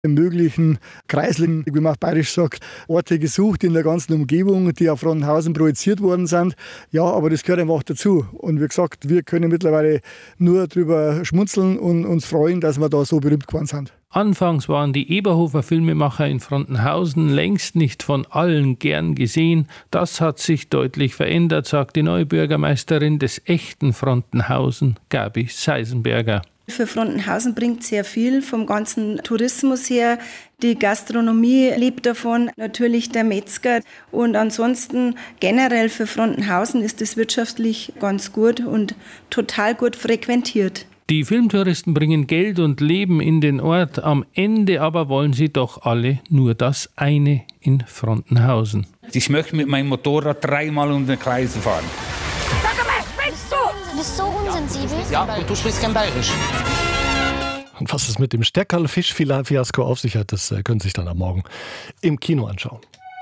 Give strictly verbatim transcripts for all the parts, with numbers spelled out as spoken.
möglichen Kreislichen, wie man auf Bayerisch sagt, Orte gesucht in der ganzen Umgebung, die auf Frontenhausen projiziert worden sind. Ja, aber das gehört einfach dazu. Und wie gesagt, wir können mittlerweile nur darüber schmunzeln und uns freuen, dass wir da so berühmt geworden sind. Anfangs waren die Eberhofer Filmemacher in Frontenhausen längst nicht von allen gern gesehen. Das hat sich deutlich verändert, sagt die neue Bürgermeisterin des echten Frontenhausen, Gabi Seisenberger. Für Frontenhausen bringt sehr viel vom ganzen Tourismus her. Die Gastronomie lebt davon, natürlich der Metzger. Und ansonsten generell für Frontenhausen ist es wirtschaftlich ganz gut und total gut frequentiert. Die Filmtouristen bringen Geld und Leben in den Ort. Am Ende aber wollen sie doch alle nur das eine in Frontenhausen. Ich möchte mit meinem Motorrad dreimal um den Kreis fahren. Sag mal, spinnst du? Du bist so unsensibel. Ja, und du sprichst kein Bayerisch. Und was es mit dem Steckerl-Fisch-Fiasko auf sich hat, das können Sie sich dann am Morgen im Kino anschauen.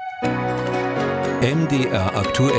M D R aktuell.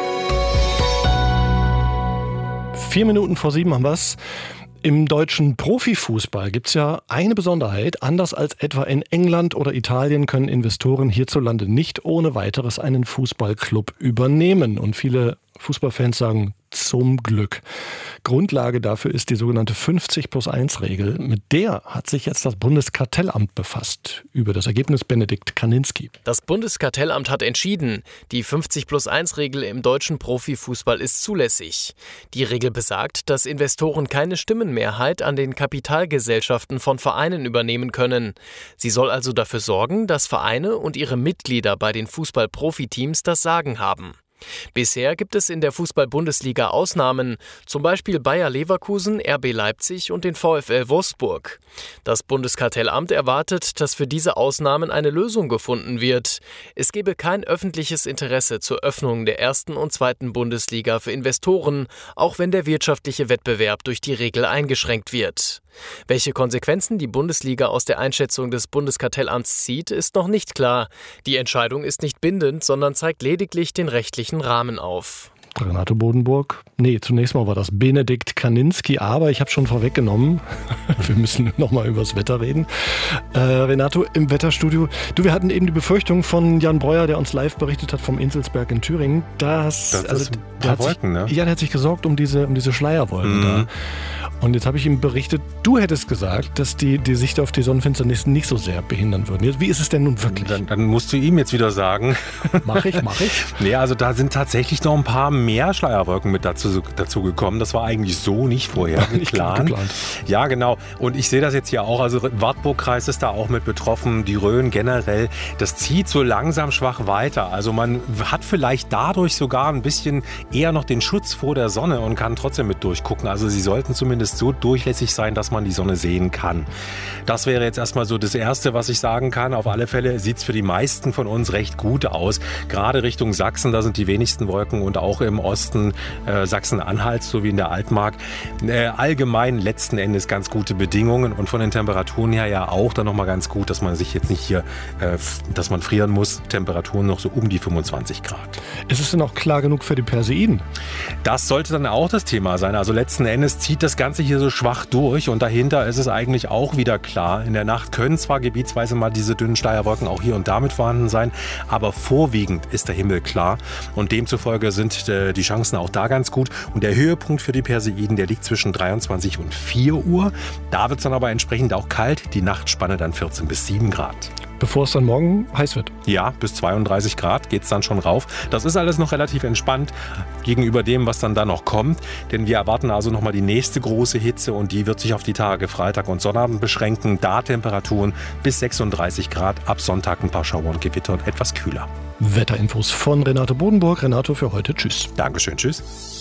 Vier Minuten vor sieben haben wir es. Im deutschen Profifußball gibt es ja eine Besonderheit. Anders als etwa in England oder Italien können Investoren hierzulande nicht ohne weiteres einen Fußballclub übernehmen. Und viele Fußballfans sagen, zum Glück. Grundlage dafür ist die sogenannte fünfzig plus eins Regel. Mit der hat sich jetzt das Bundeskartellamt befasst. Über das Ergebnis Benedikt Kaninski. Das Bundeskartellamt hat entschieden, die fünfzig plus eins Regel im deutschen Profifußball ist zulässig. Die Regel besagt, dass Investoren keine Stimmenmehrheit an den Kapitalgesellschaften von Vereinen übernehmen können. Sie soll also dafür sorgen, dass Vereine und ihre Mitglieder bei den Fußball-Profiteams das Sagen haben. Bisher gibt es in der Fußball-Bundesliga Ausnahmen, zum Beispiel Bayer Leverkusen, R B Leipzig und den VfL Wolfsburg. Das Bundeskartellamt erwartet, dass für diese Ausnahmen eine Lösung gefunden wird. Es gebe kein öffentliches Interesse zur Öffnung der ersten und zweiten Bundesliga für Investoren, auch wenn der wirtschaftliche Wettbewerb durch die Regel eingeschränkt wird. Welche Konsequenzen die Bundesliga aus der Einschätzung des Bundeskartellamts zieht, ist noch nicht klar. Die Entscheidung ist nicht bindend, sondern zeigt lediglich den rechtlichen Rahmen auf. Renato Bodenburg. Nee, zunächst mal war das Benedikt Kaninski, aber ich habe schon vorweggenommen, wir müssen nochmal über das Wetter reden. Äh, Renato, im Wetterstudio. Du, wir hatten eben die Befürchtung von Jan Breuer, der uns live berichtet hat vom Inselsberg in Thüringen, dass... Das also, ist ein der paar hat Wolken, sich, ne? Ja, der hat sich gesorgt um diese, um diese Schleierwolken mhm. da. Und jetzt habe ich ihm berichtet, du hättest gesagt, dass die, die Sicht auf die Sonnenfinsternis nicht so sehr behindern würden. Wie ist es denn nun wirklich? Dann, dann musst du ihm jetzt wieder sagen. Mach ich, mach ich. Nee, also da sind tatsächlich noch ein paar mehr Schleierwolken mit dazu, dazu gekommen. Das war eigentlich so nicht vorher geplant. geplant. Ja, genau. Und ich sehe das jetzt hier auch. Also Wartburg-Kreis ist da auch mit betroffen. Die Rhön generell. Das zieht so langsam schwach weiter. Also man hat vielleicht dadurch sogar ein bisschen eher noch den Schutz vor der Sonne und kann trotzdem mit durchgucken. Also sie sollten zumindest so durchlässig sein, dass man die Sonne sehen kann. Das wäre jetzt erstmal so das Erste, was ich sagen kann. Auf alle Fälle sieht es für die meisten von uns recht gut aus. Gerade Richtung Sachsen, da sind die wenigsten Wolken und auch im Osten äh, Sachsen-Anhalt, so wie in der Altmark. Äh, allgemein letzten Endes ganz gute Bedingungen und von den Temperaturen her ja auch dann nochmal ganz gut, dass man sich jetzt nicht hier, äh, dass man frieren muss. Temperaturen noch so um die fünfundzwanzig Grad. Ist es denn auch klar genug für die Perseiden? Das sollte dann auch das Thema sein. Also letzten Endes zieht das Ganze hier so schwach durch und dahinter ist es eigentlich auch wieder klar. In der Nacht können zwar gebietsweise mal diese dünnen Schleierwolken auch hier und da mit vorhanden sein, aber vorwiegend ist der Himmel klar und demzufolge sind äh, die Chancen auch da ganz gut. Und der Höhepunkt für die Perseiden, der liegt zwischen dreiundzwanzig und vier Uhr. Da wird es dann aber entsprechend auch kalt. Die Nachtspanne dann vierzehn bis sieben Grad. Bevor es dann morgen heiß wird. Ja, bis zweiunddreißig Grad geht es dann schon rauf. Das ist alles noch relativ entspannt gegenüber dem, was dann da noch kommt. Denn wir erwarten also nochmal die nächste große Hitze und die wird sich auf die Tage Freitag und Sonnabend beschränken. Da Temperaturen bis sechsunddreißig Grad, ab Sonntag ein paar Schauer und Gewitter und etwas kühler. Wetterinfos von Renato Bodenburg. Renato, für heute tschüss. Dankeschön, tschüss.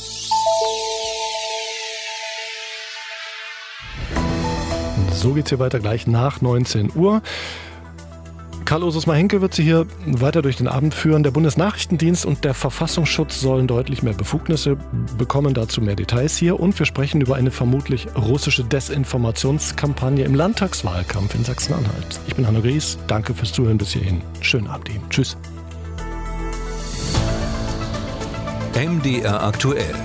So geht's hier weiter gleich nach neunzehn Uhr. Karl-Osus Mahenke wird Sie hier weiter durch den Abend führen. Der Bundesnachrichtendienst und der Verfassungsschutz sollen deutlich mehr Befugnisse bekommen. Dazu mehr Details hier. Und wir sprechen über eine vermutlich russische Desinformationskampagne im Landtagswahlkampf in Sachsen-Anhalt. Ich bin Hanno Gries. Danke fürs Zuhören bis hierhin. Schönen Abend Ihnen. Tschüss. M D R aktuell.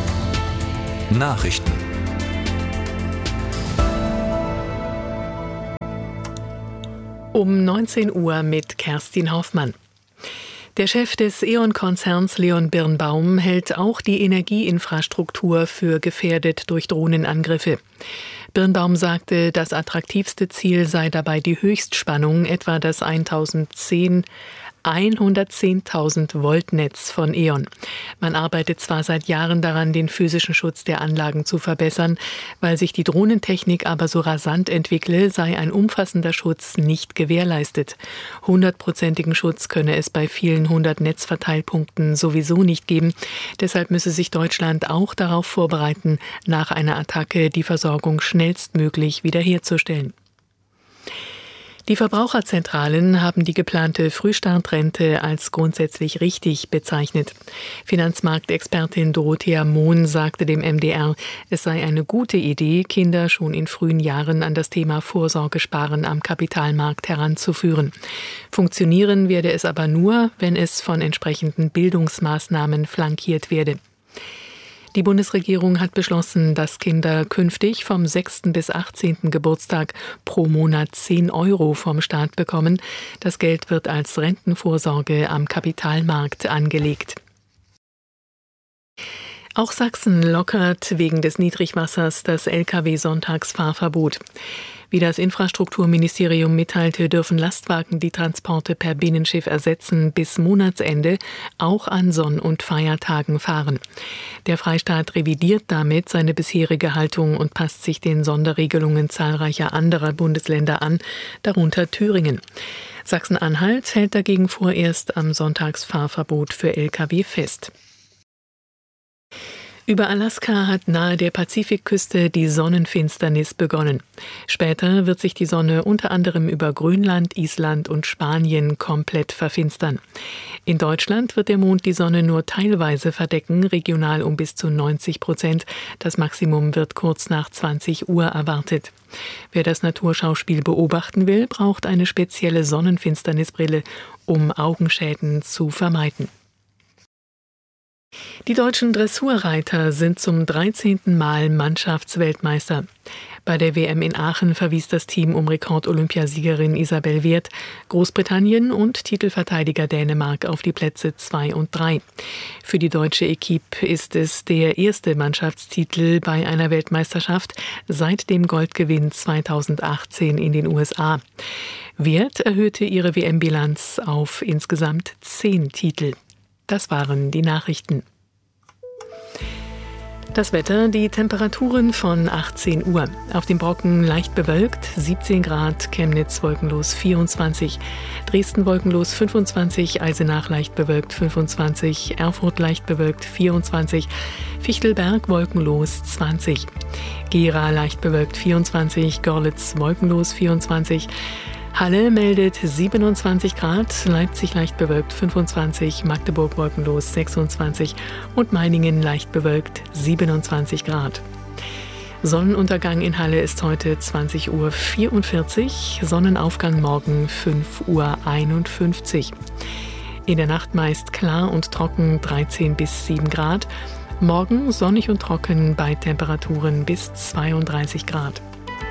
Nachrichten. Um neunzehn Uhr mit Kerstin Hoffmann. Der Chef des E.ON-Konzerns Leon Birnbaum hält auch die Energieinfrastruktur für gefährdet durch Drohnenangriffe. Birnbaum sagte, das attraktivste Ziel sei dabei die Höchstspannung, etwa das hundertzehntausend Volt Netz von E.ON. Man arbeitet zwar seit Jahren daran, den physischen Schutz der Anlagen zu verbessern, weil sich die Drohnentechnik aber so rasant entwickle, sei ein umfassender Schutz nicht gewährleistet. Hundertprozentigen Schutz könne es bei vielen hundert Netzverteilpunkten sowieso nicht geben. Deshalb müsse sich Deutschland auch darauf vorbereiten, nach einer Attacke die Versorgung schnellstmöglich wiederherzustellen. Die Verbraucherzentralen haben die geplante Frühstartrente als grundsätzlich richtig bezeichnet. Finanzmarktexpertin Dorothea Mohn sagte dem M D R, es sei eine gute Idee, Kinder schon in frühen Jahren an das Thema Vorsorgesparen am Kapitalmarkt heranzuführen. Funktionieren werde es aber nur, wenn es von entsprechenden Bildungsmaßnahmen flankiert werde. Die Bundesregierung hat beschlossen, dass Kinder künftig vom sechsten bis achtzehnten Geburtstag pro Monat zehn Euro vom Staat bekommen. Das Geld wird als Rentenvorsorge am Kapitalmarkt angelegt. Auch Sachsen lockert wegen des Niedrigwassers das L K W-Sonntagsfahrverbot. Wie das Infrastrukturministerium mitteilte, dürfen Lastwagen die Transporte per Binnenschiff ersetzen, bis Monatsende auch an Sonn- und Feiertagen fahren. Der Freistaat revidiert damit seine bisherige Haltung und passt sich den Sonderregelungen zahlreicher anderer Bundesländer an, darunter Thüringen. Sachsen-Anhalt hält dagegen vorerst am Sonntagsfahrverbot für L K W fest. Über Alaska hat nahe der Pazifikküste die Sonnenfinsternis begonnen. Später wird sich die Sonne unter anderem über Grönland, Island und Spanien komplett verfinstern. In Deutschland wird der Mond die Sonne nur teilweise verdecken, regional um bis zu neunzig Prozent. Das Maximum wird kurz nach zwanzig Uhr erwartet. Wer das Naturschauspiel beobachten will, braucht eine spezielle Sonnenfinsternisbrille, um Augenschäden zu vermeiden. Die deutschen Dressurreiter sind zum dreizehnten Mal Mannschaftsweltmeister. Bei der W M in Aachen verwies das Team um Rekord-Olympiasiegerin Isabel Wert Großbritannien und Titelverteidiger Dänemark auf die Plätze zwei und drei. Für die deutsche Equipe ist es der erste Mannschaftstitel bei einer Weltmeisterschaft seit dem Goldgewinn zweitausendachtzehn in den U S A. Wert erhöhte ihre W M-Bilanz auf insgesamt zehn Titel. Das waren die Nachrichten. Das Wetter, die Temperaturen von achtzehn Uhr. Auf dem Brocken leicht bewölkt, siebzehn Grad, Chemnitz wolkenlos vierundzwanzig, Dresden wolkenlos fünfundzwanzig, Eisenach leicht bewölkt fünfundzwanzig, Erfurt leicht bewölkt vierundzwanzig, Fichtelberg wolkenlos zwanzig, Gera leicht bewölkt vierundzwanzig, Görlitz wolkenlos vierundzwanzig, Halle meldet siebenundzwanzig Grad, Leipzig leicht bewölkt fünfundzwanzig, Magdeburg wolkenlos sechsundzwanzig und Meiningen leicht bewölkt siebenundzwanzig Grad. Sonnenuntergang in Halle ist heute zwanzig Uhr vierundvierzig, Sonnenaufgang morgen fünf Uhr einundfünfzig. In der Nacht meist klar und trocken dreizehn bis sieben Grad, morgen sonnig und trocken bei Temperaturen bis zweiunddreißig Grad.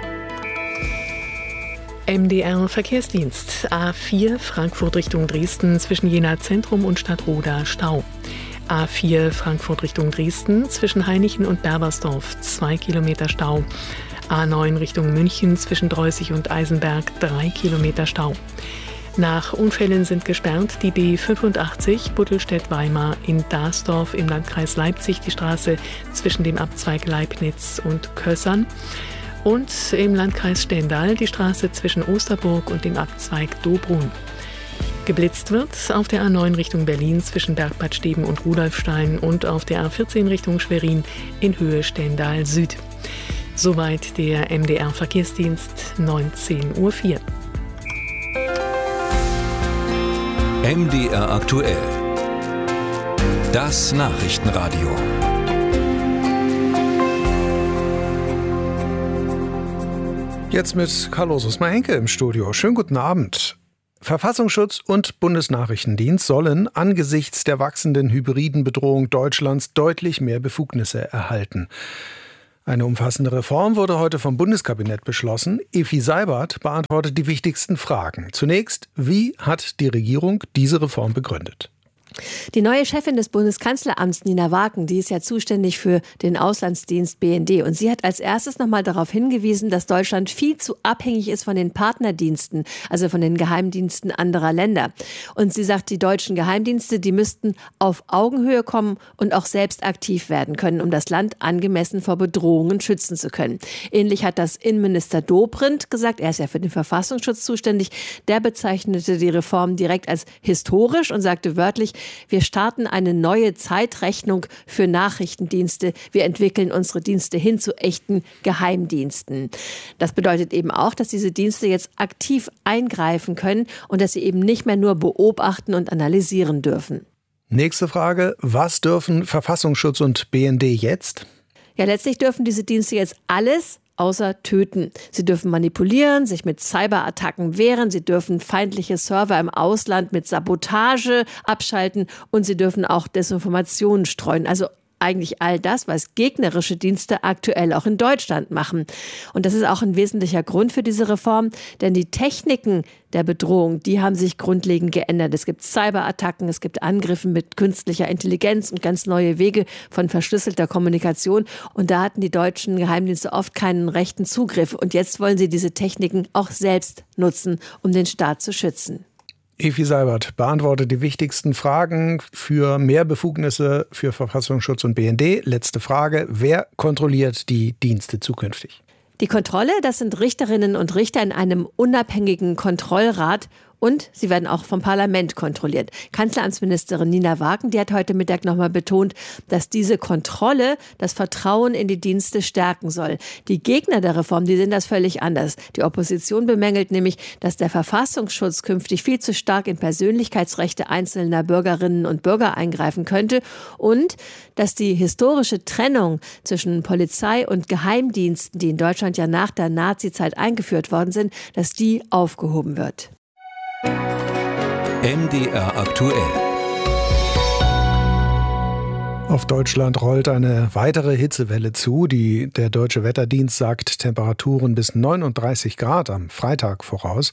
M D R Verkehrsdienst. A vier Frankfurt Richtung Dresden zwischen Jena Zentrum und Stadtroda Stau. A vier Frankfurt Richtung Dresden zwischen Hainichen und Berbersdorf zwei Kilometer Stau. A neun Richtung München zwischen Dreußig und Eisenberg drei Kilometer Stau. Nach Unfällen sind gesperrt die B fünfundachtzig Buttelstedt-Weimar in Dasdorf im Landkreis Leipzig, die Straße zwischen dem Abzweig Leibnitz und Kössern. Und im Landkreis Stendal die Straße zwischen Osterburg und dem Abzweig Dobrun. Geblitzt wird auf der A neun Richtung Berlin zwischen Bergbad Steben und Rudolfstein und auf der A vierzehn Richtung Schwerin in Höhe Stendal Süd. Soweit der M D R Verkehrsdienst, neunzehn Uhr vier. M D R aktuell. Das Nachrichtenradio. Jetzt mit Carlos Usma Henke im Studio. Schönen guten Abend. Verfassungsschutz und Bundesnachrichtendienst sollen angesichts der wachsenden hybriden Bedrohung Deutschlands deutlich mehr Befugnisse erhalten. Eine umfassende Reform wurde heute vom Bundeskabinett beschlossen. Effi Seibert beantwortet die wichtigsten Fragen. Zunächst, wie hat die Regierung diese Reform begründet? Die neue Chefin des Bundeskanzleramts, Nina Wagen, die ist ja zuständig für den Auslandsdienst B N D. Und sie hat als erstes nochmal darauf hingewiesen, dass Deutschland viel zu abhängig ist von den Partnerdiensten, also von den Geheimdiensten anderer Länder. Und sie sagt, die deutschen Geheimdienste, die müssten auf Augenhöhe kommen und auch selbst aktiv werden können, um das Land angemessen vor Bedrohungen schützen zu können. Ähnlich hat das Innenminister Dobrindt gesagt, er ist ja für den Verfassungsschutz zuständig. Der bezeichnete die Reform direkt als historisch und sagte wörtlich, wir starten eine neue Zeitrechnung für Nachrichtendienste. Wir entwickeln unsere Dienste hin zu echten Geheimdiensten. Das bedeutet eben auch, dass diese Dienste jetzt aktiv eingreifen können und dass sie eben nicht mehr nur beobachten und analysieren dürfen. Nächste Frage. Was dürfen Verfassungsschutz und B N D jetzt? Ja, letztlich dürfen diese Dienste jetzt alles außer töten. Sie dürfen manipulieren, sich mit Cyberattacken wehren, sie dürfen feindliche Server im Ausland mit Sabotage abschalten und sie dürfen auch Desinformationen streuen. Also eigentlich all das, was gegnerische Dienste aktuell auch in Deutschland machen. Und das ist auch ein wesentlicher Grund für diese Reform, denn die Techniken der Bedrohung, die haben sich grundlegend geändert. Es gibt Cyberattacken, es gibt Angriffe mit künstlicher Intelligenz und ganz neue Wege von verschlüsselter Kommunikation. Und da hatten die deutschen Geheimdienste oft keinen rechten Zugriff. Und jetzt wollen sie diese Techniken auch selbst nutzen, um den Staat zu schützen. Effi Seibert beantwortet die wichtigsten Fragen für mehr Befugnisse für Verfassungsschutz und B N D. Letzte Frage, wer kontrolliert die Dienste zukünftig? Die Kontrolle, das sind Richterinnen und Richter in einem unabhängigen Kontrollrat. Und sie werden auch vom Parlament kontrolliert. Kanzleramtsministerin Nina Wagen, die hat heute Mittag nochmal betont, dass diese Kontrolle das Vertrauen in die Dienste stärken soll. Die Gegner der Reform, die sehen das völlig anders. Die Opposition bemängelt nämlich, dass der Verfassungsschutz künftig viel zu stark in Persönlichkeitsrechte einzelner Bürgerinnen und Bürger eingreifen könnte und dass die historische Trennung zwischen Polizei und Geheimdiensten, die in Deutschland ja nach der Nazizeit eingeführt worden sind, dass die aufgehoben wird. M D R aktuell. Auf Deutschland rollt eine weitere Hitzewelle zu. Die, der Deutsche Wetterdienst sagt Temperaturen bis neununddreißig Grad am Freitag voraus.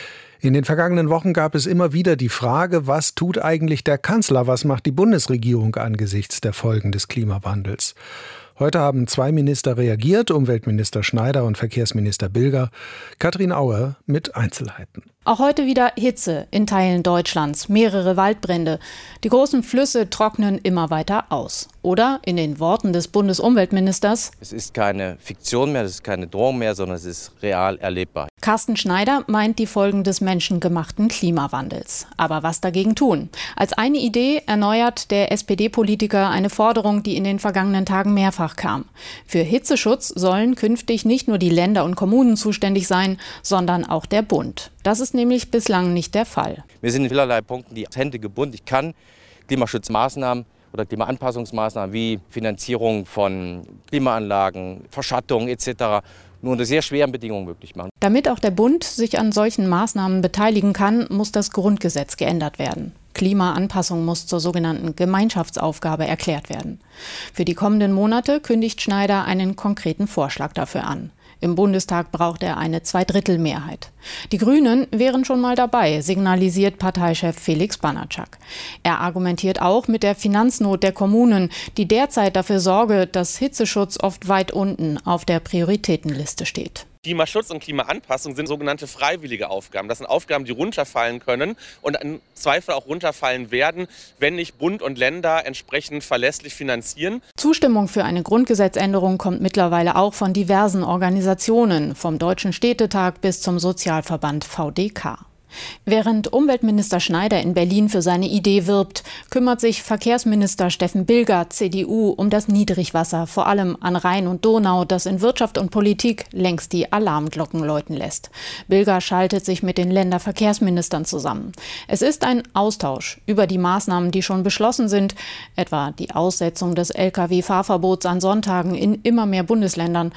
In den vergangenen Wochen gab es immer wieder die Frage, was tut eigentlich der Kanzler, was macht die Bundesregierung angesichts der Folgen des Klimawandels? Heute haben zwei Minister reagiert, Umweltminister Schneider und Verkehrsminister Bilger. Katrin Auer mit Einzelheiten. Auch heute wieder Hitze in Teilen Deutschlands, mehrere Waldbrände. Die großen Flüsse trocknen immer weiter aus. Oder in den Worten des Bundesumweltministers: Es ist keine Fiktion mehr, es ist keine Drohung mehr, sondern es ist real erlebbar. Carsten Schneider meint die Folgen des menschengemachten Klimawandels. Aber was dagegen tun? Als eine Idee erneuert der S P D-Politiker eine Forderung, die in den vergangenen Tagen mehrfach kam. Für Hitzeschutz sollen künftig nicht nur die Länder und Kommunen zuständig sein, sondern auch der Bund. Das ist nämlich bislang nicht der Fall. Wir sind in vielerlei Punkten die Hände gebunden. Ich kann Klimaschutzmaßnahmen oder Klimaanpassungsmaßnahmen wie Finanzierung von Klimaanlagen, Verschattung et cetera nur unter sehr schweren Bedingungen möglich machen. Damit auch der Bund sich an solchen Maßnahmen beteiligen kann, muss das Grundgesetz geändert werden. Klimaanpassung muss zur sogenannten Gemeinschaftsaufgabe erklärt werden. Für die kommenden Monate kündigt Schneider einen konkreten Vorschlag dafür an. Im Bundestag braucht er eine Zweidrittelmehrheit. Die Grünen wären schon mal dabei, signalisiert Parteichef Felix Banatschak. Er argumentiert auch mit der Finanznot der Kommunen, die derzeit dafür sorge, dass Hitzeschutz oft weit unten auf der Prioritätenliste steht. Klimaschutz und Klimaanpassung sind sogenannte freiwillige Aufgaben. Das sind Aufgaben, die runterfallen können und im Zweifel auch runterfallen werden, wenn nicht Bund und Länder entsprechend verlässlich finanzieren. Zustimmung für eine Grundgesetzänderung kommt mittlerweile auch von diversen Organisationen, vom Deutschen Städtetag bis zum Sozialverband V D K. Während Umweltminister Schneider in Berlin für seine Idee wirbt, kümmert sich Verkehrsminister Steffen Bilger, C D U, um das Niedrigwasser, vor allem an Rhein und Donau, das in Wirtschaft und Politik längst die Alarmglocken läuten lässt. Bilger schaltet sich mit den Länderverkehrsministern zusammen. Es ist ein Austausch über die Maßnahmen, die schon beschlossen sind, etwa die Aussetzung des L K W-Fahrverbots an Sonntagen in immer mehr Bundesländern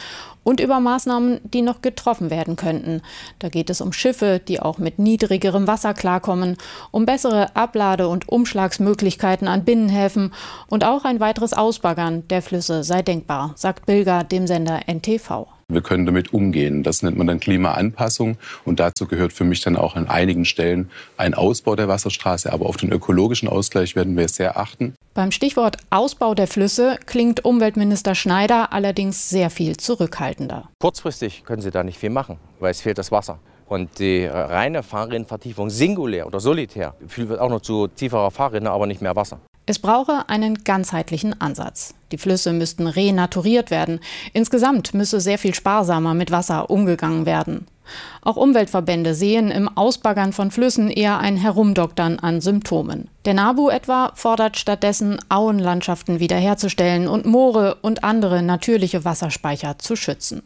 und über Maßnahmen, die noch getroffen werden könnten. Da geht es um Schiffe, die auch mit niedrigerem Wasser klarkommen, um bessere Ablade- und Umschlagsmöglichkeiten an Binnenhäfen und auch ein weiteres Ausbaggern der Flüsse sei denkbar, sagt Bilger dem Sender N T V. Wir können damit umgehen. Das nennt man dann Klimaanpassung. Und dazu gehört für mich dann auch an einigen Stellen ein Ausbau der Wasserstraße. Aber auf den ökologischen Ausgleich werden wir sehr achten. Beim Stichwort Ausbau der Flüsse klingt Umweltminister Schneider allerdings sehr viel zurückhaltender. Kurzfristig können Sie da nicht viel machen, weil es fehlt das Wasser. Und die reine Fahrrinnenvertiefung singulär oder solitär führt auch noch zu tieferer Fahrrinne, aber nicht mehr Wasser. Es brauche einen ganzheitlichen Ansatz. Die Flüsse müssten renaturiert werden. Insgesamt müsse sehr viel sparsamer mit Wasser umgegangen werden. Auch Umweltverbände sehen im Ausbaggern von Flüssen eher ein Herumdoktern an Symptomen. Der NABU etwa fordert stattdessen, Auenlandschaften wiederherzustellen und Moore und andere natürliche Wasserspeicher zu schützen.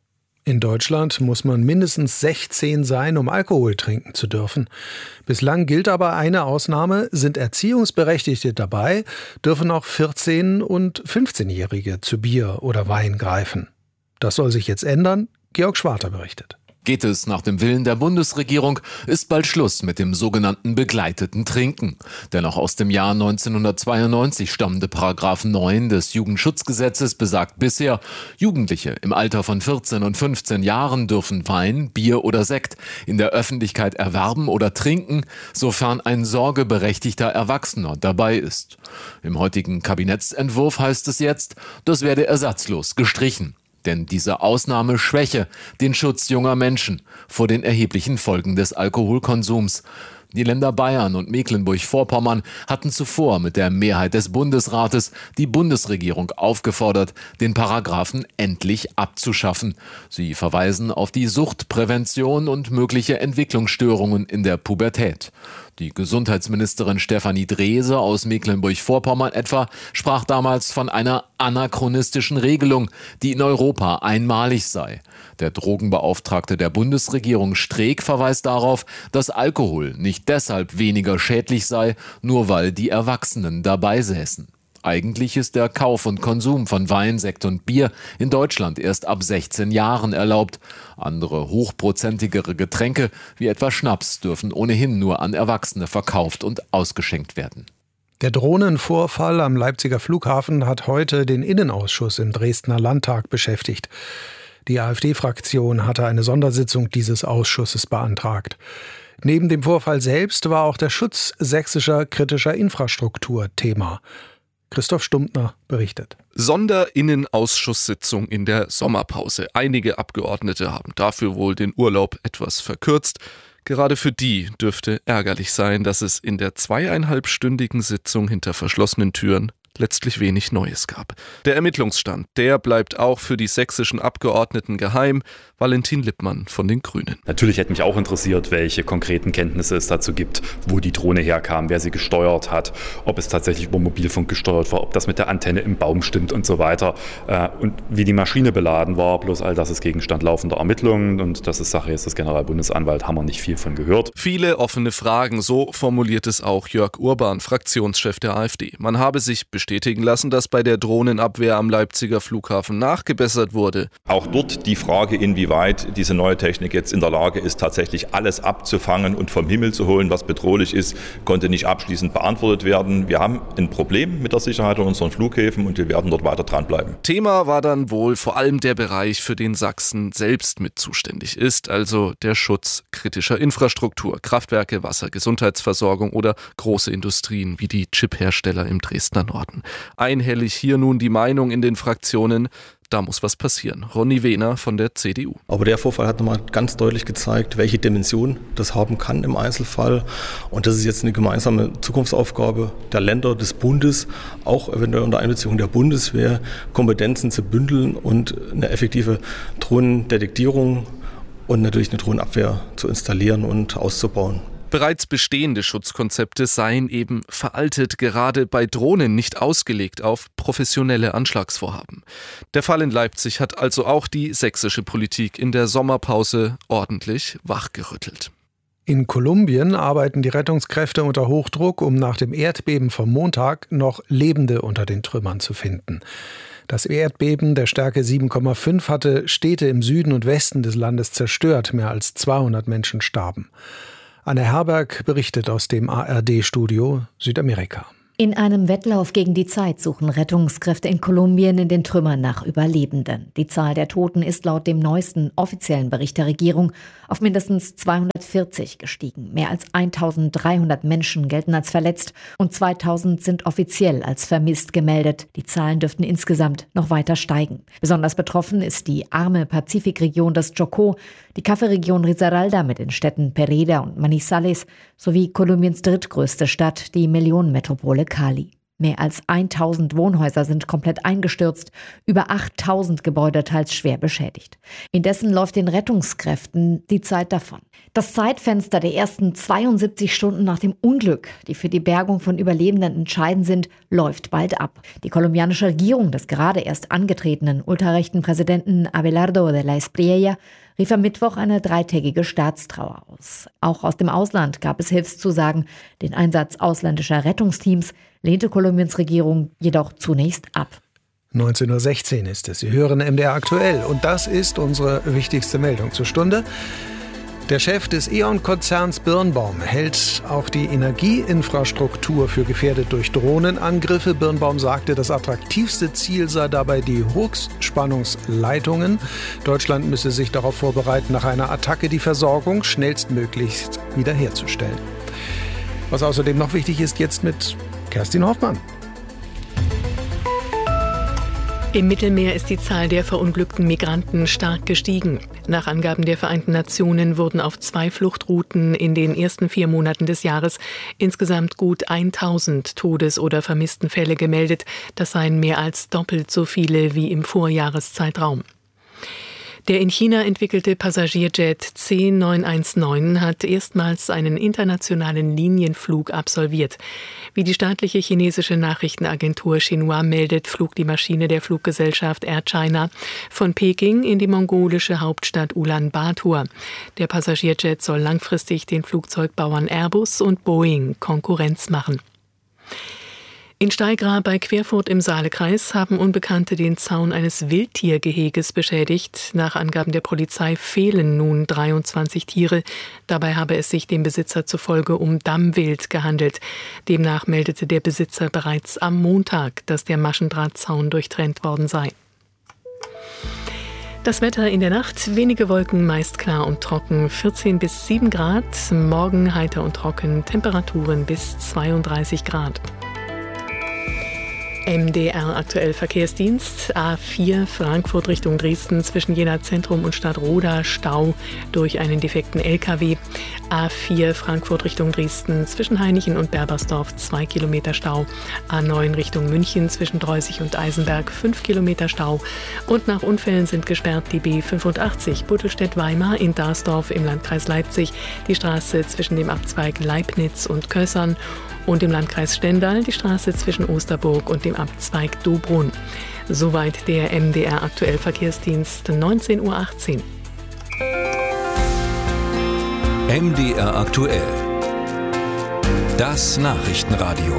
In Deutschland muss man mindestens sechzehn sein, um Alkohol trinken zu dürfen. Bislang gilt aber eine Ausnahme: Sind Erziehungsberechtigte dabei, dürfen auch vierzehn- und fünfzehnjährige zu Bier oder Wein greifen. Das soll sich jetzt ändern. Georg Schwarter berichtet. Geht es nach dem Willen der Bundesregierung, ist bald Schluss mit dem sogenannten begleiteten Trinken. Der noch aus dem Jahr neunzehnhundertzweiundneunzig stammende Paragraph neun des Jugendschutzgesetzes besagt bisher, Jugendliche im Alter von vierzehn und fünfzehn Jahren dürfen Wein, Bier oder Sekt in der Öffentlichkeit erwerben oder trinken, sofern ein sorgeberechtigter Erwachsener dabei ist. Im heutigen Kabinettsentwurf heißt es jetzt, das werde ersatzlos gestrichen. Denn diese Ausnahme schwäche den Schutz junger Menschen vor den erheblichen Folgen des Alkoholkonsums. Die Länder Bayern und Mecklenburg-Vorpommern hatten zuvor mit der Mehrheit des Bundesrates die Bundesregierung aufgefordert, den Paragraphen endlich abzuschaffen. Sie verweisen auf die Suchtprävention und mögliche Entwicklungsstörungen in der Pubertät. Die Gesundheitsministerin Stefanie Drese aus Mecklenburg-Vorpommern etwa sprach damals von einer anachronistischen Regelung, die in Europa einmalig sei. Der Drogenbeauftragte der Bundesregierung Streeck verweist darauf, dass Alkohol nicht deshalb weniger schädlich sei, nur weil die Erwachsenen dabei säßen. Eigentlich ist der Kauf und Konsum von Wein, Sekt und Bier in Deutschland erst ab sechzehn Jahren erlaubt. Andere hochprozentigere Getränke, wie etwa Schnaps, dürfen ohnehin nur an Erwachsene verkauft und ausgeschenkt werden. Der Drohnenvorfall am Leipziger Flughafen hat heute den Innenausschuss im Dresdner Landtag beschäftigt. Die AfD-Fraktion hatte eine Sondersitzung dieses Ausschusses beantragt. Neben dem Vorfall selbst war auch der Schutz sächsischer kritischer Infrastruktur Thema. Christoph Stumptner berichtet. Sonderinnenausschusssitzung in der Sommerpause. Einige Abgeordnete haben dafür wohl den Urlaub etwas verkürzt. Gerade für die dürfte ärgerlich sein, dass es in der zweieinhalbstündigen Sitzung hinter verschlossenen Türen letztlich wenig Neues gab. Der Ermittlungsstand, der bleibt auch für die sächsischen Abgeordneten geheim. Valentin Lippmann von den Grünen. Natürlich hätte mich auch interessiert, welche konkreten Kenntnisse es dazu gibt, wo die Drohne herkam, wer sie gesteuert hat, ob es tatsächlich über Mobilfunk gesteuert war, ob das mit der Antenne im Baum stimmt und so weiter. Und wie die Maschine beladen war, bloß all das ist Gegenstand laufender Ermittlungen und das ist Sache jetzt des Generalbundesanwalts, haben wir nicht viel von gehört. Viele offene Fragen, so formuliert es auch Jörg Urban, Fraktionschef der AfD. Man habe sich bestätigen lassen, dass bei der Drohnenabwehr am Leipziger Flughafen nachgebessert wurde. Auch dort die Frage, inwieweit diese neue Technik jetzt in der Lage ist, tatsächlich alles abzufangen und vom Himmel zu holen, was bedrohlich ist, konnte nicht abschließend beantwortet werden. Wir haben ein Problem mit der Sicherheit an unseren Flughäfen und wir werden dort weiter dranbleiben. Thema war dann wohl vor allem der Bereich, für den Sachsen selbst mit zuständig ist, also der Schutz kritischer Infrastruktur, Kraftwerke, Wasser, Gesundheitsversorgung oder große Industrien wie die Chiphersteller im Dresdner Norden. Einhellig hier nun die Meinung in den Fraktionen, da muss was passieren. Ronny Wehner von der C D U. Aber der Vorfall hat nochmal ganz deutlich gezeigt, welche Dimension das haben kann im Einzelfall. Und das ist jetzt eine gemeinsame Zukunftsaufgabe der Länder, des Bundes, auch eventuell unter Einbeziehung der Bundeswehr, Kompetenzen zu bündeln und eine effektive Drohnendetektierung und natürlich eine Drohnenabwehr zu installieren und auszubauen. Bereits bestehende Schutzkonzepte seien eben veraltet, gerade bei Drohnen nicht ausgelegt auf professionelle Anschlagsvorhaben. Der Fall in Leipzig hat also auch die sächsische Politik in der Sommerpause ordentlich wachgerüttelt. In Kolumbien arbeiten die Rettungskräfte unter Hochdruck, um nach dem Erdbeben vom Montag noch Lebende unter den Trümmern zu finden. Das Erdbeben der Stärke sieben Komma fünf hatte Städte im Süden und Westen des Landes zerstört. Mehr als zweihundert Menschen starben. Anne Herberg berichtet aus dem A R D-Studio Südamerika. In einem Wettlauf gegen die Zeit suchen Rettungskräfte in Kolumbien in den Trümmern nach Überlebenden. Die Zahl der Toten ist laut dem neuesten offiziellen Bericht der Regierung auf mindestens zweihundertvierzig gestiegen. Mehr als eintausenddreihundert Menschen gelten als verletzt und zweitausend sind offiziell als vermisst gemeldet. Die Zahlen dürften insgesamt noch weiter steigen. Besonders betroffen ist die arme Pazifikregion des Chocó, die Kaffeeregion Risaralda mit den Städten Pereira und Manizales sowie Kolumbiens drittgrößte Stadt, die Millionenmetropole Cali. Mehr als tausend Wohnhäuser sind komplett eingestürzt, über achttausend Gebäude teils schwer beschädigt. Indessen läuft den Rettungskräften die Zeit davon. Das Zeitfenster der ersten zweiundsiebzig Stunden nach dem Unglück, die für die Bergung von Überlebenden entscheidend sind, läuft bald ab. Die kolumbianische Regierung des gerade erst angetretenen ultrarechten Präsidenten Abelardo de la Espriella rief am Mittwoch eine dreitägige Staatstrauer aus. Auch aus dem Ausland gab es Hilfszusagen. Den Einsatz ausländischer Rettungsteams lehnte Kolumbiens Regierung jedoch zunächst ab. neunzehn Uhr sechzehn ist es. Sie hören M D R aktuell und das ist unsere wichtigste Meldung zur Stunde. Der Chef des E.ON-Konzerns Birnbaum hält auch die Energieinfrastruktur für gefährdet durch Drohnenangriffe. Birnbaum sagte, das attraktivste Ziel sei dabei die Hochspannungsleitungen. Deutschland müsse sich darauf vorbereiten, nach einer Attacke die Versorgung schnellstmöglichst wiederherzustellen. Was außerdem noch wichtig ist, jetzt mit Kerstin Hoffmann. Im Mittelmeer ist die Zahl der verunglückten Migranten stark gestiegen. Nach Angaben der Vereinten Nationen wurden auf zwei Fluchtrouten in den ersten vier Monaten des Jahres insgesamt gut tausend Todes- oder Vermisstenfälle gemeldet. Das seien mehr als doppelt so viele wie im Vorjahreszeitraum. Der in China entwickelte Passagierjet C neun eins neun hat erstmals einen internationalen Linienflug absolviert. Wie die staatliche chinesische Nachrichtenagentur Xinhua meldet, flog die Maschine der Fluggesellschaft Air China von Peking in die mongolische Hauptstadt Ulaanbaatar. Der Passagierjet soll langfristig den Flugzeugbauern Airbus und Boeing Konkurrenz machen. In Steigra bei Querfurt im Saalekreis haben Unbekannte den Zaun eines Wildtiergeheges beschädigt. Nach Angaben der Polizei fehlen nun dreiundzwanzig Tiere. Dabei habe es sich dem Besitzer zufolge um Dammwild gehandelt. Demnach meldete der Besitzer bereits am Montag, dass der Maschendrahtzaun durchtrennt worden sei. Das Wetter in der Nacht, wenige Wolken, meist klar und trocken, vierzehn bis sieben Grad. Morgen heiter und trocken, Temperaturen bis zweiunddreißig Grad. M D R aktuell Verkehrsdienst, A vier Frankfurt Richtung Dresden zwischen Jena Zentrum und Stadtroda Stau durch einen defekten L K W. A vier Frankfurt Richtung Dresden zwischen Hainichen und Berbersdorf zwei Kilometer Stau. A neun Richtung München zwischen Dreusig und Eisenberg fünf Kilometer Stau. Und nach Unfällen sind gesperrt die B fünfundachtzig Buttelstedt-Weimar in Darsdorf im Landkreis Leipzig, die Straße zwischen dem Abzweig Leibnitz und Kössern und im Landkreis Stendal die Straße zwischen Osterburg und dem Abzweig Dobrun. Soweit der M D R aktuell Verkehrsdienst, neunzehn Uhr achtzehn. M D R aktuell. Das Nachrichtenradio.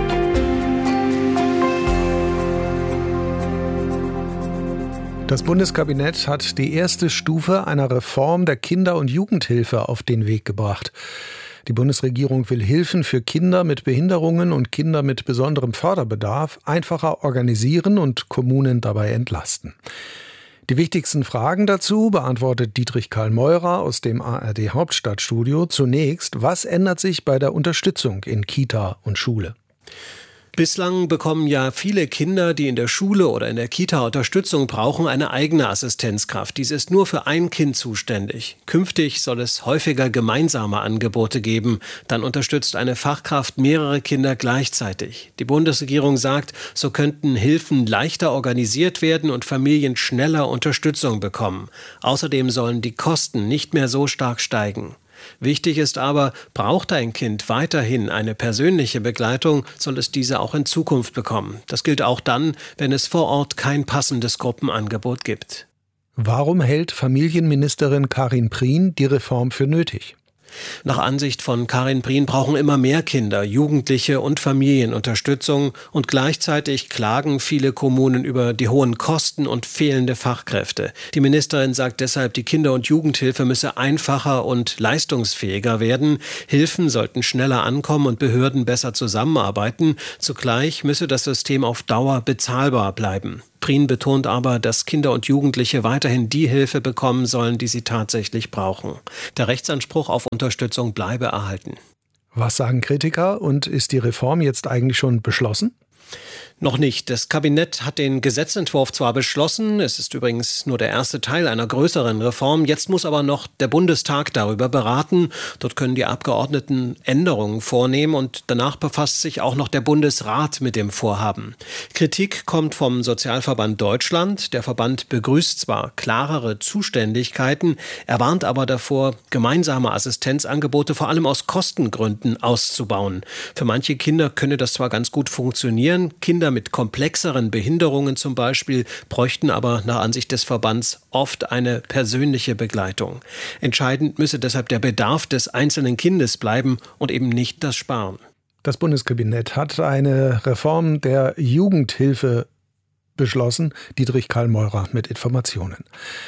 Das Bundeskabinett hat die erste Stufe einer Reform der Kinder- und Jugendhilfe auf den Weg gebracht. Die Bundesregierung will Hilfen für Kinder mit Behinderungen und Kinder mit besonderem Förderbedarf einfacher organisieren und Kommunen dabei entlasten. Die wichtigsten Fragen dazu beantwortet Dietrich Karl Meurer aus dem A R D Hauptstadtstudio. Zunächst, was ändert sich bei der Unterstützung in Kita und Schule? Bislang bekommen ja viele Kinder, die in der Schule oder in der Kita Unterstützung brauchen, eine eigene Assistenzkraft. Dies ist nur für ein Kind zuständig. Künftig soll es häufiger gemeinsame Angebote geben. Dann unterstützt eine Fachkraft mehrere Kinder gleichzeitig. Die Bundesregierung sagt, so könnten Hilfen leichter organisiert werden und Familien schneller Unterstützung bekommen. Außerdem sollen die Kosten nicht mehr so stark steigen. Wichtig ist aber, braucht ein Kind weiterhin eine persönliche Begleitung, soll es diese auch in Zukunft bekommen. Das gilt auch dann, wenn es vor Ort kein passendes Gruppenangebot gibt. Warum hält Familienministerin Karin Prien die Reform für nötig? Nach Ansicht von Karin Prien brauchen immer mehr Kinder, Jugendliche und Familien Unterstützung und gleichzeitig klagen viele Kommunen über die hohen Kosten und fehlende Fachkräfte. Die Ministerin sagt deshalb, die Kinder- und Jugendhilfe müsse einfacher und leistungsfähiger werden. Hilfen sollten schneller ankommen und Behörden besser zusammenarbeiten. Zugleich müsse das System auf Dauer bezahlbar bleiben. Prien betont aber, dass Kinder und Jugendliche weiterhin die Hilfe bekommen sollen, die sie tatsächlich brauchen. Der Rechtsanspruch auf Unterstützung bleibe erhalten. Was sagen Kritiker und ist die Reform jetzt eigentlich schon beschlossen? Noch nicht. Das Kabinett hat den Gesetzentwurf zwar beschlossen, es ist übrigens nur der erste Teil einer größeren Reform, jetzt muss aber noch der Bundestag darüber beraten. Dort können die Abgeordneten Änderungen vornehmen und danach befasst sich auch noch der Bundesrat mit dem Vorhaben. Kritik kommt vom Sozialverband Deutschland. Der Verband begrüßt zwar klarere Zuständigkeiten, er warnt aber davor, gemeinsame Assistenzangebote vor allem aus Kostengründen auszubauen. Für manche Kinder könne das zwar ganz gut funktionieren, Kinder mit komplexeren Behinderungen zum Beispiel bräuchten aber nach Ansicht des Verbands oft eine persönliche Begleitung. Entscheidend müsse deshalb der Bedarf des einzelnen Kindes bleiben und eben nicht das Sparen. Das Bundeskabinett hat eine Reform der Jugendhilfe beschlossen. Dietrich Kallmeurer mit Informationen.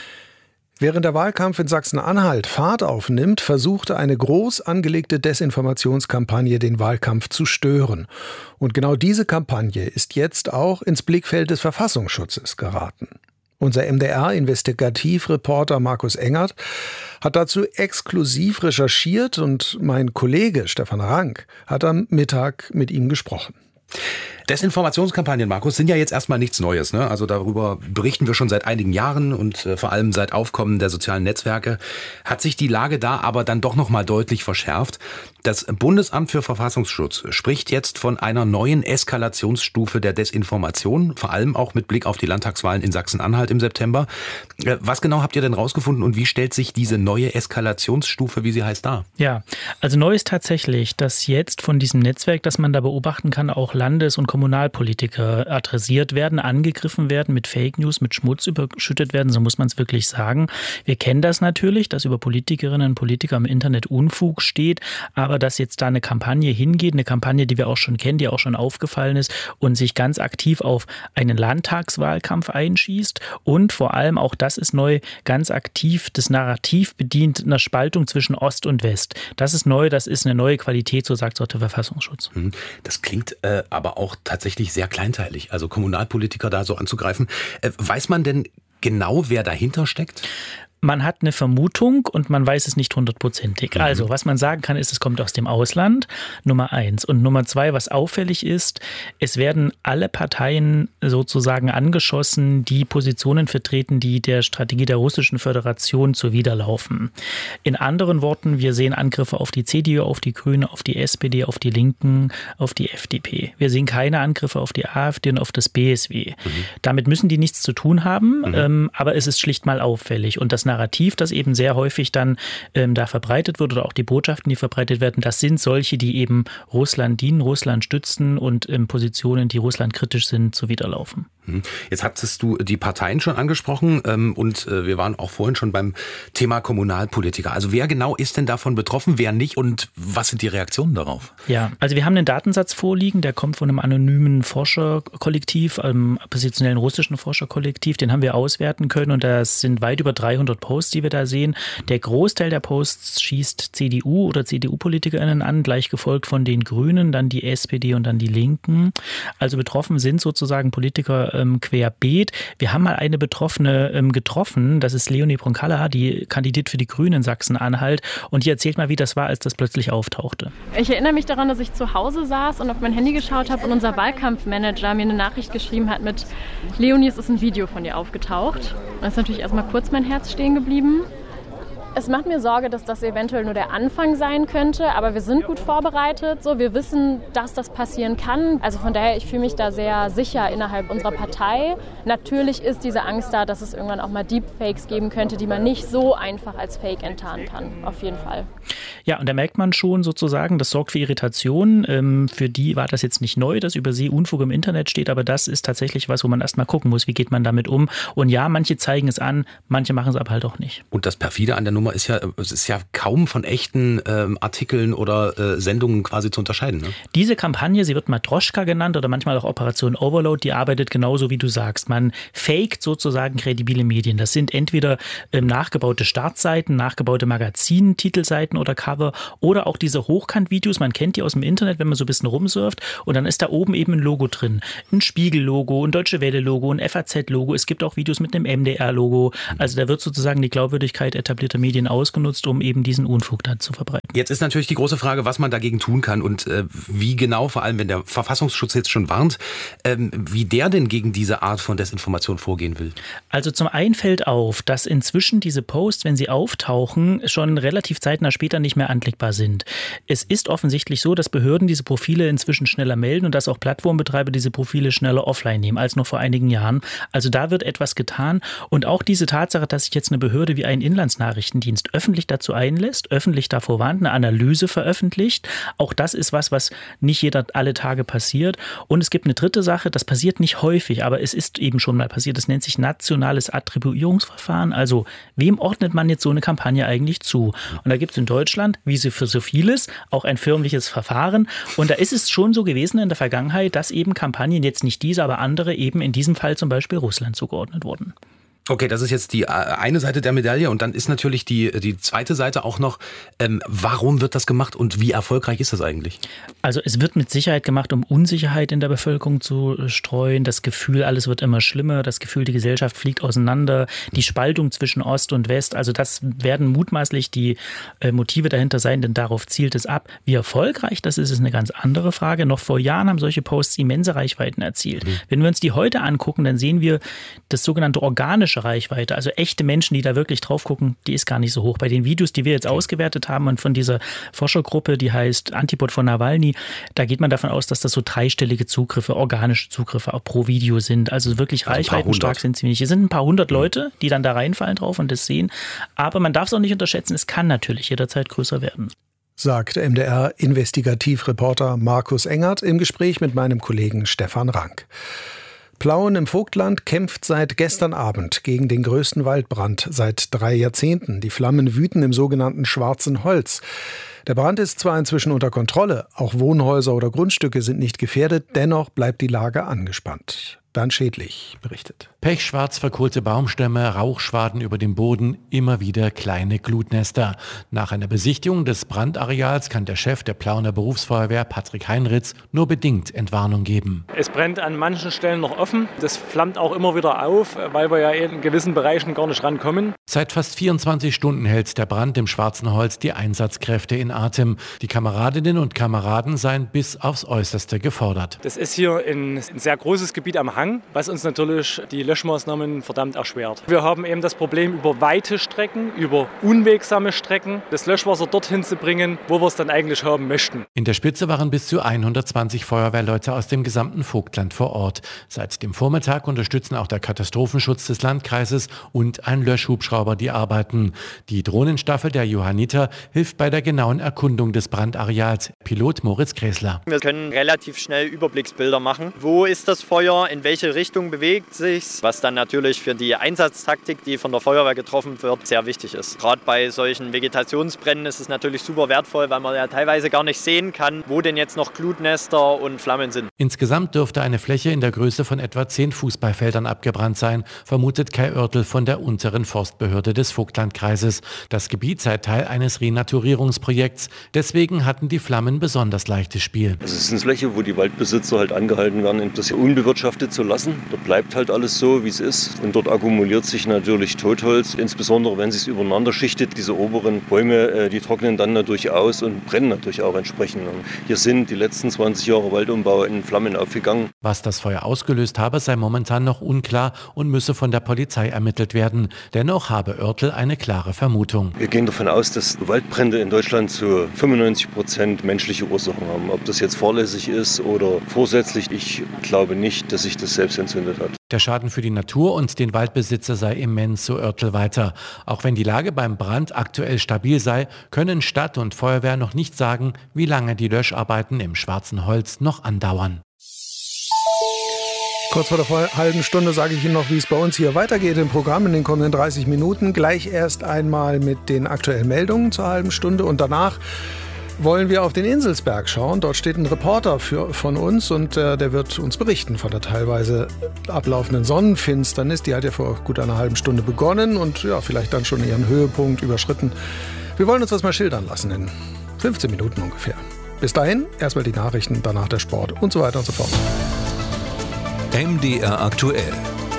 Während der Wahlkampf in Sachsen-Anhalt Fahrt aufnimmt, versuchte eine groß angelegte Desinformationskampagne den Wahlkampf zu stören. Und genau diese Kampagne ist jetzt auch ins Blickfeld des Verfassungsschutzes geraten. Unser M D R-Investigativreporter Markus Engert hat dazu exklusiv recherchiert und mein Kollege Stefan Rank hat am Mittag mit ihm gesprochen. Desinformationskampagnen, Markus, sind ja jetzt erstmal nichts Neues, ne? Also darüber berichten wir schon seit einigen Jahren und äh, vor allem seit Aufkommen der sozialen Netzwerke hat sich die Lage da aber dann doch noch mal deutlich verschärft. Das Bundesamt für Verfassungsschutz spricht jetzt von einer neuen Eskalationsstufe der Desinformation, vor allem auch mit Blick auf die Landtagswahlen in Sachsen-Anhalt im September. Äh, was genau habt ihr denn rausgefunden und wie stellt sich diese neue Eskalationsstufe, wie sie heißt, dar? Ja, also neu ist tatsächlich, dass jetzt von diesem Netzwerk, das man da beobachten kann, auch Landes- und Kommunalpolitiker adressiert werden, angegriffen werden, mit Fake News, mit Schmutz überschüttet werden, so muss man es wirklich sagen. Wir kennen das natürlich, dass über Politikerinnen und Politiker im Internet Unfug steht, aber dass jetzt da eine Kampagne hingeht, eine Kampagne, die wir auch schon kennen, die auch schon aufgefallen ist und sich ganz aktiv auf einen Landtagswahlkampf einschießt und vor allem, auch das ist neu, ganz aktiv das Narrativ bedient einer Spaltung zwischen Ost und West. Das ist neu, das ist eine neue Qualität, so sagt es auch der Verfassungsschutz. Das klingt äh, aber auch tatsächlich sehr kleinteilig, also Kommunalpolitiker da so anzugreifen. Äh, weiß man denn genau, wer dahinter steckt? Man hat eine Vermutung und man weiß es nicht hundertprozentig. Mhm. Also, was man sagen kann, ist, es kommt aus dem Ausland, Nummer eins. Und Nummer zwei, was auffällig ist, es werden alle Parteien sozusagen angeschossen, die Positionen vertreten, die der Strategie der Russischen Föderation zuwiderlaufen. In anderen Worten, wir sehen Angriffe auf die C D U, auf die Grünen, auf die S P D, auf die Linken, auf die F D P. Wir sehen keine Angriffe auf die AfD und auf das B S W. Mhm. Damit müssen die nichts zu tun haben, mhm. ähm, aber es ist schlicht mal auffällig. Und das Narrativ, das eben sehr häufig dann ähm, da verbreitet wird oder auch die Botschaften, die verbreitet werden, das sind solche, die eben Russland dienen, Russland stützen und ähm, Positionen, die Russland kritisch sind, zuwiderlaufen. Jetzt hattest du die Parteien schon angesprochen ähm, und äh, wir waren auch vorhin schon beim Thema Kommunalpolitiker. Also wer genau ist denn davon betroffen, wer nicht und was sind die Reaktionen darauf? Ja, also wir haben einen Datensatz vorliegen, der kommt von einem anonymen Forscherkollektiv, einem oppositionellen russischen Forscherkollektiv, den haben wir auswerten können und das sind weit über dreihundert Posts, die wir da sehen. Der Großteil der Posts schießt C D U oder C D U-PolitikerInnen an, gleich gefolgt von den Grünen, dann die S P D und dann die Linken. Also betroffen sind sozusagen Politiker ähm, querbeet. Wir haben mal eine Betroffene ähm, getroffen, das ist Leonie Bronkalla, die kandidiert für die Grünen in Sachsen-Anhalt und die erzählt mal, wie das war, als das plötzlich auftauchte. Ich erinnere mich daran, dass ich zu Hause saß und auf mein Handy geschaut habe und unser Wahlkampfmanager mir eine Nachricht geschrieben hat mit Leonie, es ist ein Video von dir aufgetaucht. Da ist natürlich erstmal kurz mein Herz stehen geblieben. Es macht mir Sorge, dass das eventuell nur der Anfang sein könnte, aber wir sind gut vorbereitet. So, wir wissen, dass das passieren kann. Also von daher, ich fühle mich da sehr sicher innerhalb unserer Partei. Natürlich ist diese Angst da, dass es irgendwann auch mal Deepfakes geben könnte, die man nicht so einfach als Fake enttarnen kann. Auf jeden Fall. Ja, und da merkt man schon sozusagen, das sorgt für Irritation. Ähm, für die war das jetzt nicht neu, dass über sie Unfug im Internet steht, aber das ist tatsächlich was, wo man erst mal gucken muss, wie geht man damit um. Und ja, manche zeigen es an, manche machen es aber halt auch nicht. Und das perfide an der Nummer ist ja, es ist ja kaum von echten ähm, Artikeln oder äh, Sendungen quasi zu unterscheiden. Ne? Diese Kampagne, sie wird Matroschka genannt oder manchmal auch Operation Overload, die arbeitet genauso wie du sagst. Man faked sozusagen kredibile Medien. Das sind entweder ähm, nachgebaute Startseiten, nachgebaute Magazin, Titelseiten oder Cover oder auch diese Hochkant-Videos. Man kennt die aus dem Internet, wenn man so ein bisschen rumsurft und dann ist da oben eben ein Logo drin. Ein Spiegel-Logo, ein Deutsche Welle-Logo, ein F A Z-Logo. Es gibt auch Videos mit einem M D R-Logo. Also da wird sozusagen die Glaubwürdigkeit etablierter Medien ausgenutzt, um eben diesen Unfug dann zu verbreiten. Jetzt ist natürlich die große Frage, was man dagegen tun kann und äh, wie genau, vor allem wenn der Verfassungsschutz jetzt schon warnt, ähm, wie der denn gegen diese Art von Desinformation vorgehen will. Also zum einen fällt auf, dass inzwischen diese Posts, wenn sie auftauchen, schon relativ zeitnah später nicht mehr anklickbar sind. Es ist offensichtlich so, dass Behörden diese Profile inzwischen schneller melden und dass auch Plattformbetreiber diese Profile schneller offline nehmen als noch vor einigen Jahren. Also da wird etwas getan und auch diese Tatsache, dass sich jetzt eine Behörde wie ein Inlandsnachrichtendienst öffentlich dazu einlässt, öffentlich davor warnt, eine Analyse veröffentlicht. Auch das ist was, was nicht jeder alle Tage passiert. Und es gibt eine dritte Sache, das passiert nicht häufig, aber es ist eben schon mal passiert. Das nennt sich nationales Attribuierungsverfahren. Also wem ordnet man jetzt so eine Kampagne eigentlich zu? Und da gibt es in Deutschland, wie so für so vieles, auch ein förmliches Verfahren. Und da ist es schon so gewesen in der Vergangenheit, dass eben Kampagnen, jetzt nicht diese, aber andere, eben in diesem Fall zum Beispiel Russland zugeordnet wurden. Okay, das ist jetzt die eine Seite der Medaille und dann ist natürlich die, die zweite Seite auch noch, ähm, warum wird das gemacht und wie erfolgreich ist das eigentlich? Also es wird mit Sicherheit gemacht, um Unsicherheit in der Bevölkerung zu streuen, das Gefühl, alles wird immer schlimmer, das Gefühl, die Gesellschaft fliegt auseinander, die Spaltung zwischen Ost und West, also das werden mutmaßlich die äh, Motive dahinter sein, denn darauf zielt es ab. Wie erfolgreich das ist, ist eine ganz andere Frage. Noch vor Jahren haben solche Posts immense Reichweiten erzielt. Mhm. Wenn wir uns die heute angucken, dann sehen wir das sogenannte organische Reichweite, also echte Menschen, die da wirklich drauf gucken, die ist gar nicht so hoch. Bei den Videos, die wir jetzt ausgewertet haben und von dieser Forschergruppe, die heißt Antipod von Nawalny, da geht man davon aus, dass das so dreistellige Zugriffe, organische Zugriffe auch pro Video sind. Also wirklich also reichweitenstark sind sie nicht. Es sind ein paar hundert Leute, die dann da reinfallen drauf und das sehen. Aber man darf es auch nicht unterschätzen, es kann natürlich jederzeit größer werden. Sagt M D R-Investigativreporter Markus Engert im Gespräch mit meinem Kollegen Stefan Rank. Plauen im Vogtland kämpft seit gestern Abend gegen den größten Waldbrand seit drei Jahrzehnten. Die Flammen wüten im sogenannten Schwarzen Holz. Der Brand ist zwar inzwischen unter Kontrolle, auch Wohnhäuser oder Grundstücke sind nicht gefährdet, dennoch bleibt die Lage angespannt. Bernd Schädlich berichtet. Pechschwarz verkohlte Baumstämme, Rauchschwaden über dem Boden, immer wieder kleine Glutnester. Nach einer Besichtigung des Brandareals kann der Chef der Plauener Berufsfeuerwehr, Patrick Heinritz, nur bedingt Entwarnung geben. Es brennt an manchen Stellen noch offen. Das flammt auch immer wieder auf, weil wir ja in gewissen Bereichen gar nicht rankommen. Seit fast vierundzwanzig Stunden hält der Brand im Schwarzen Holz die Einsatzkräfte in Atem. Die Kameradinnen und Kameraden seien bis aufs Äußerste gefordert. Das ist hier ein, ein sehr großes Gebiet am Hang, was uns natürlich die Löschmaßnahmen verdammt erschwert. Wir haben eben das Problem, über weite Strecken, über unwegsame Strecken, das Löschwasser dorthin zu bringen, wo wir es dann eigentlich haben möchten. In der Spitze waren bis zu hundertzwanzig Feuerwehrleute aus dem gesamten Vogtland vor Ort. Seit dem Vormittag unterstützen auch der Katastrophenschutz des Landkreises und ein Löschhubschrauber die Arbeiten. Die Drohnenstaffel der Johanniter hilft bei der genauen Erkundung des Brandareals. Pilot Moritz Gräßler. Wir können relativ schnell Überblicksbilder machen. Wo ist das Feuer? In welche Richtung bewegt sich's? Was dann natürlich für die Einsatztaktik, die von der Feuerwehr getroffen wird, sehr wichtig ist. Gerade bei solchen Vegetationsbränden ist es natürlich super wertvoll, weil man ja teilweise gar nicht sehen kann, wo denn jetzt noch Glutnester und Flammen sind. Insgesamt dürfte eine Fläche in der Größe von etwa zehn Fußballfeldern abgebrannt sein, vermutet Kai Oertel von der unteren Forstbehörde des Vogtlandkreises. Das Gebiet sei Teil eines Renaturierungsprojekts. Deswegen hatten die Flammen besonders leichtes Spiel. Es ist eine Fläche, wo die Waldbesitzer halt angehalten werden, das hier unbewirtschaftet zu lassen. Dort bleibt halt alles so, wie es ist. Und dort akkumuliert sich natürlich Totholz, insbesondere wenn es sich übereinander schichtet. Diese oberen Bäume, die trocknen dann natürlich aus und brennen natürlich auch entsprechend. Und hier sind die letzten zwanzig Jahre Waldumbau in Flammen aufgegangen. Was das Feuer ausgelöst habe, sei momentan noch unklar und müsse von der Polizei ermittelt werden. Dennoch habe Oertel eine klare Vermutung. Wir gehen davon aus, dass Waldbrände in Deutschland zu fünfundneunzig Prozent menschliche Ursachen haben. Ob das jetzt fahrlässig ist oder vorsätzlich, ich glaube nicht, dass sich das das selbst entzündet hat. Der Schaden für die Natur und den Waldbesitzer sei immens, so Oertel weiter. Auch wenn die Lage beim Brand aktuell stabil sei, können Stadt und Feuerwehr noch nicht sagen, wie lange die Löscharbeiten im Schwarzen Holz noch andauern. Kurz vor der halben Stunde sage ich Ihnen noch, wie es bei uns hier weitergeht im Programm in den kommenden dreißig Minuten. Gleich erst einmal mit den aktuellen Meldungen zur halben Stunde und danach wollen wir auf den Inselsberg schauen. Dort steht ein Reporter für, von uns und äh, der wird uns berichten von der teilweise ablaufenden Sonnenfinsternis. Die hat ja vor gut einer halben Stunde begonnen und ja, vielleicht dann schon ihren Höhepunkt überschritten. Wir wollen uns das mal schildern lassen in fünfzehn Minuten ungefähr. Bis dahin erstmal die Nachrichten, danach der Sport und so weiter und so fort. M D R aktuell.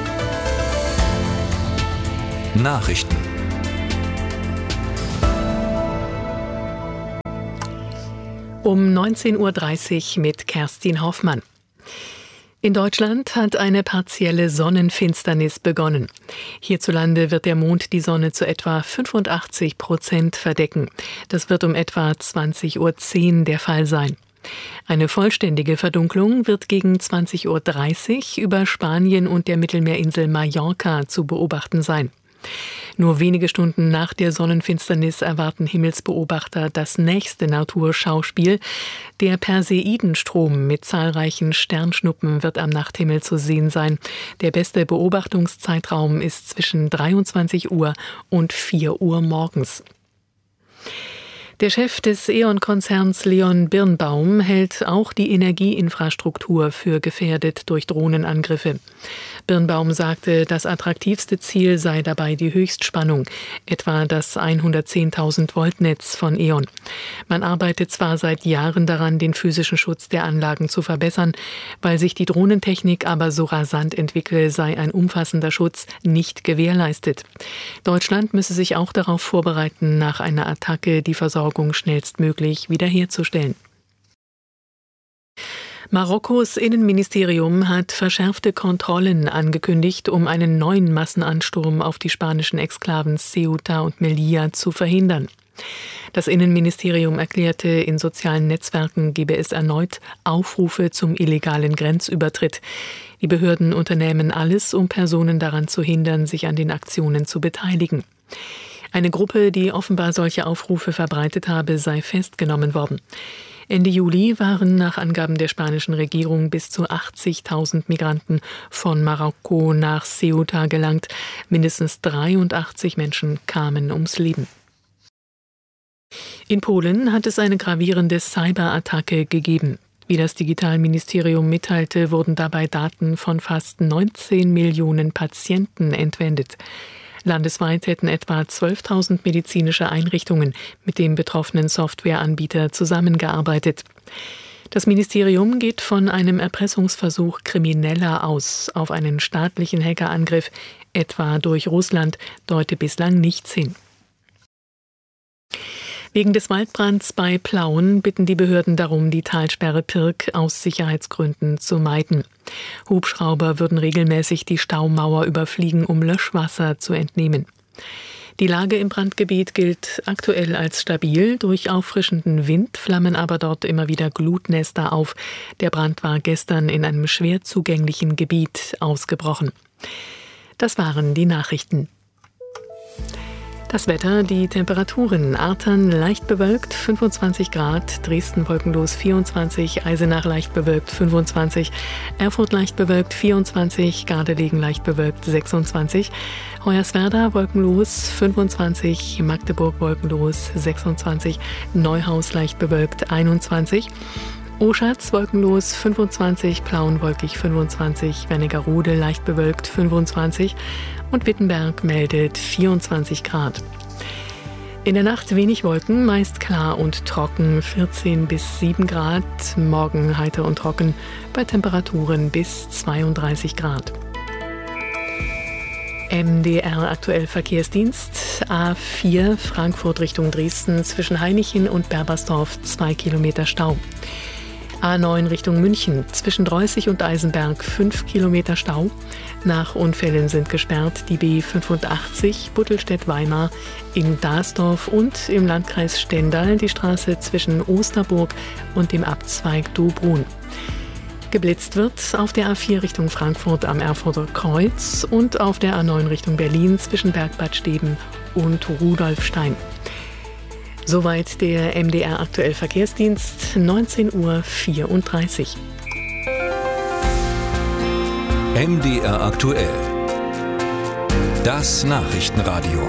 Nachrichten. Um neunzehn Uhr dreißig mit Kerstin Hoffmann. In Deutschland hat eine partielle Sonnenfinsternis begonnen. Hierzulande wird der Mond die Sonne zu etwa fünfundachtzig Prozent verdecken. Das wird um etwa zwanzig Uhr zehn der Fall sein. Eine vollständige Verdunklung wird gegen zwanzig Uhr dreißig über Spanien und der Mittelmeerinsel Mallorca zu beobachten sein. Nur wenige Stunden nach der Sonnenfinsternis erwarten Himmelsbeobachter das nächste Naturschauspiel. Der Perseidenstrom mit zahlreichen Sternschnuppen wird am Nachthimmel zu sehen sein. Der beste Beobachtungszeitraum ist zwischen dreiundzwanzig Uhr und vier Uhr morgens. Der Chef des E.ON-Konzerns Leon Birnbaum hält auch die Energieinfrastruktur für gefährdet durch Drohnenangriffe. Birnbaum sagte, das attraktivste Ziel sei dabei die Höchstspannung, etwa das hundertzehntausend Volt Netz von E.ON. Man arbeitet zwar seit Jahren daran, den physischen Schutz der Anlagen zu verbessern, weil sich die Drohnentechnik aber so rasant entwickle, sei ein umfassender Schutz nicht gewährleistet. Deutschland müsse sich auch darauf vorbereiten, nach einer Attacke die Versorgung schnellstmöglich wiederherzustellen. Marokkos Innenministerium hat verschärfte Kontrollen angekündigt, um einen neuen Massenansturm auf die spanischen Exklaven Ceuta und Melilla zu verhindern. Das Innenministerium erklärte, in sozialen Netzwerken gebe es erneut Aufrufe zum illegalen Grenzübertritt. Die Behörden unternehmen alles, um Personen daran zu hindern, sich an den Aktionen zu beteiligen. Eine Gruppe, die offenbar solche Aufrufe verbreitet habe, sei festgenommen worden. Ende Juli waren nach Angaben der spanischen Regierung bis zu achtzigtausend Migranten von Marokko nach Ceuta gelangt. Mindestens dreiundachtzig Menschen kamen ums Leben. In Polen hat es eine gravierende Cyberattacke gegeben. Wie das Digitalministerium mitteilte, wurden dabei Daten von fast neunzehn Millionen Patienten entwendet. Landesweit hätten etwa zwölftausend medizinische Einrichtungen mit dem betroffenen Softwareanbieter zusammengearbeitet. Das Ministerium geht von einem Erpressungsversuch Krimineller aus. Auf einen staatlichen Hackerangriff, etwa durch Russland, deute bislang nichts hin. Wegen des Waldbrands bei Plauen bitten die Behörden darum, die Talsperre Pirk aus Sicherheitsgründen zu meiden. Hubschrauber würden regelmäßig die Staumauer überfliegen, um Löschwasser zu entnehmen. Die Lage im Brandgebiet gilt aktuell als stabil. Durch auffrischenden Wind flammen aber dort immer wieder Glutnester auf. Der Brand war gestern in einem schwer zugänglichen Gebiet ausgebrochen. Das waren die Nachrichten. Das Wetter, die Temperaturen: Artern leicht bewölkt fünfundzwanzig Grad, Dresden wolkenlos vierundzwanzig, Eisenach leicht bewölkt fünfundzwanzig, Erfurt leicht bewölkt vierundzwanzig, Gardelegen leicht bewölkt sechsundzwanzig, Hoyerswerda wolkenlos fünfundzwanzig, Magdeburg wolkenlos sechsundzwanzig, Neuhaus leicht bewölkt einundzwanzig, Oschatz wolkenlos fünfundzwanzig, Plauen wolkig fünfundzwanzig, Wernigerode leicht bewölkt fünfundzwanzig und Wittenberg meldet vierundzwanzig Grad. In der Nacht wenig Wolken, meist klar und trocken, vierzehn bis sieben Grad. Morgen heiter und trocken bei Temperaturen bis zweiunddreißig Grad. M D R aktuell Verkehrsdienst. A vier Frankfurt Richtung Dresden zwischen Hainichen und Berbersdorf zwei Kilometer Stau. A neun Richtung München, zwischen Dreußig und Eisenberg fünf Kilometer Stau. Nach Unfällen sind gesperrt die B fünfundachtzig Buttelstedt-Weimar in Dasdorf und im Landkreis Stendal die Straße zwischen Osterburg und dem Abzweig Dobrun. Geblitzt wird auf der A vier Richtung Frankfurt am Erfurter Kreuz und auf der A neun Richtung Berlin zwischen Bergbad Steben und Rudolfstein. Soweit der M D R Aktuell Verkehrsdienst, neunzehn Uhr vierunddreißig. M D R Aktuell. Das Nachrichtenradio.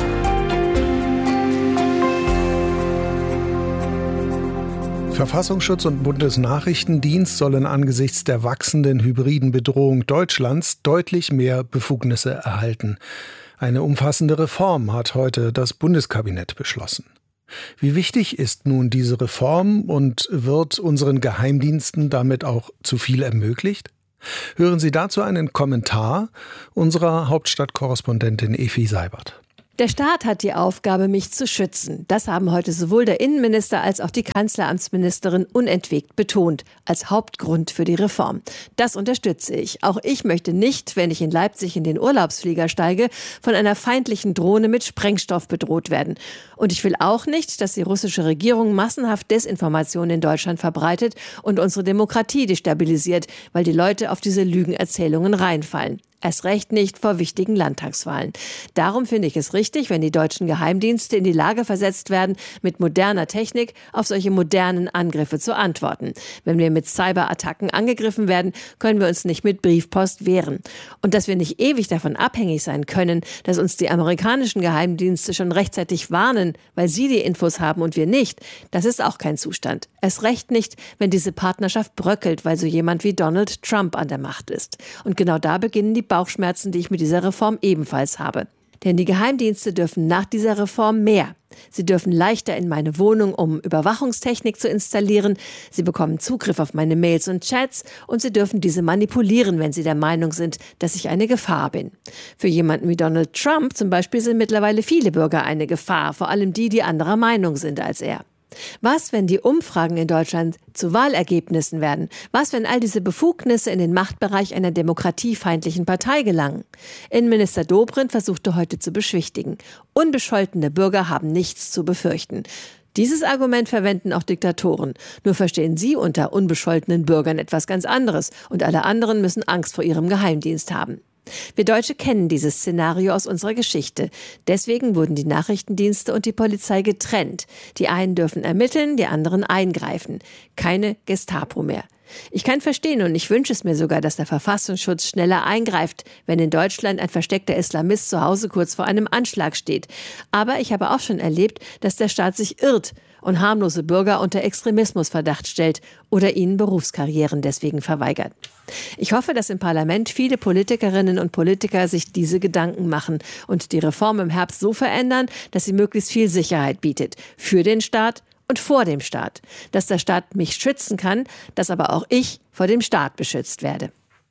Verfassungsschutz und Bundesnachrichtendienst sollen angesichts der wachsenden hybriden Bedrohung Deutschlands deutlich mehr Befugnisse erhalten. Eine umfassende Reform hat heute das Bundeskabinett beschlossen. Wie wichtig ist nun diese Reform und wird unseren Geheimdiensten damit auch zu viel ermöglicht? Hören Sie dazu einen Kommentar unserer Hauptstadtkorrespondentin Evi Seibert. Der Staat hat die Aufgabe, mich zu schützen. Das haben heute sowohl der Innenminister als auch die Kanzleramtsministerin unentwegt betont, als Hauptgrund für die Reform. Das unterstütze ich. Auch ich möchte nicht, wenn ich in Leipzig in den Urlaubsflieger steige, von einer feindlichen Drohne mit Sprengstoff bedroht werden. Und ich will auch nicht, dass die russische Regierung massenhaft Desinformation in Deutschland verbreitet und unsere Demokratie destabilisiert, weil die Leute auf diese Lügenerzählungen reinfallen. Erst recht nicht vor wichtigen Landtagswahlen. Darum finde ich es richtig, wenn die deutschen Geheimdienste in die Lage versetzt werden, mit moderner Technik auf solche modernen Angriffe zu antworten. Wenn wir mit Cyberattacken angegriffen werden, können wir uns nicht mit Briefpost wehren. Und dass wir nicht ewig davon abhängig sein können, dass uns die amerikanischen Geheimdienste schon rechtzeitig warnen, weil sie die Infos haben und wir nicht, das ist auch kein Zustand. Erst recht nicht, wenn diese Partnerschaft bröckelt, weil so jemand wie Donald Trump an der Macht ist. Und genau da beginnen die Bauchschmerzen, die ich mit dieser Reform ebenfalls habe. Denn die Geheimdienste dürfen nach dieser Reform mehr. Sie dürfen leichter in meine Wohnung, um Überwachungstechnik zu installieren. Sie bekommen Zugriff auf meine Mails und Chats und sie dürfen diese manipulieren, wenn sie der Meinung sind, dass ich eine Gefahr bin. Für jemanden wie Donald Trump zum Beispiel sind mittlerweile viele Bürger eine Gefahr, vor allem die, die anderer Meinung sind als er. Was, wenn die Umfragen in Deutschland zu Wahlergebnissen werden? Was, wenn all diese Befugnisse in den Machtbereich einer demokratiefeindlichen Partei gelangen? Innenminister Dobrindt versuchte heute zu beschwichtigen. Unbescholtene Bürger haben nichts zu befürchten. Dieses Argument verwenden auch Diktatoren. Nur verstehen sie unter unbescholtenen Bürgern etwas ganz anderes und alle anderen müssen Angst vor ihrem Geheimdienst haben. Wir Deutsche kennen dieses Szenario aus unserer Geschichte. Deswegen wurden die Nachrichtendienste und die Polizei getrennt. Die einen dürfen ermitteln, die anderen eingreifen. Keine Gestapo mehr. Ich kann verstehen und ich wünsche es mir sogar, dass der Verfassungsschutz schneller eingreift, wenn in Deutschland ein versteckter Islamist zu Hause kurz vor einem Anschlag steht. Aber ich habe auch schon erlebt, dass der Staat sich irrt und harmlose Bürger unter Extremismusverdacht stellt oder ihnen Berufskarrieren deswegen verweigert. Ich hoffe, dass im Parlament viele Politikerinnen und Politiker sich diese Gedanken machen und die Reform im Herbst so verändern, dass sie möglichst viel Sicherheit bietet. Für den Staat und vor dem Staat. Dass der Staat mich schützen kann, dass aber auch ich vor dem Staat beschützt werde.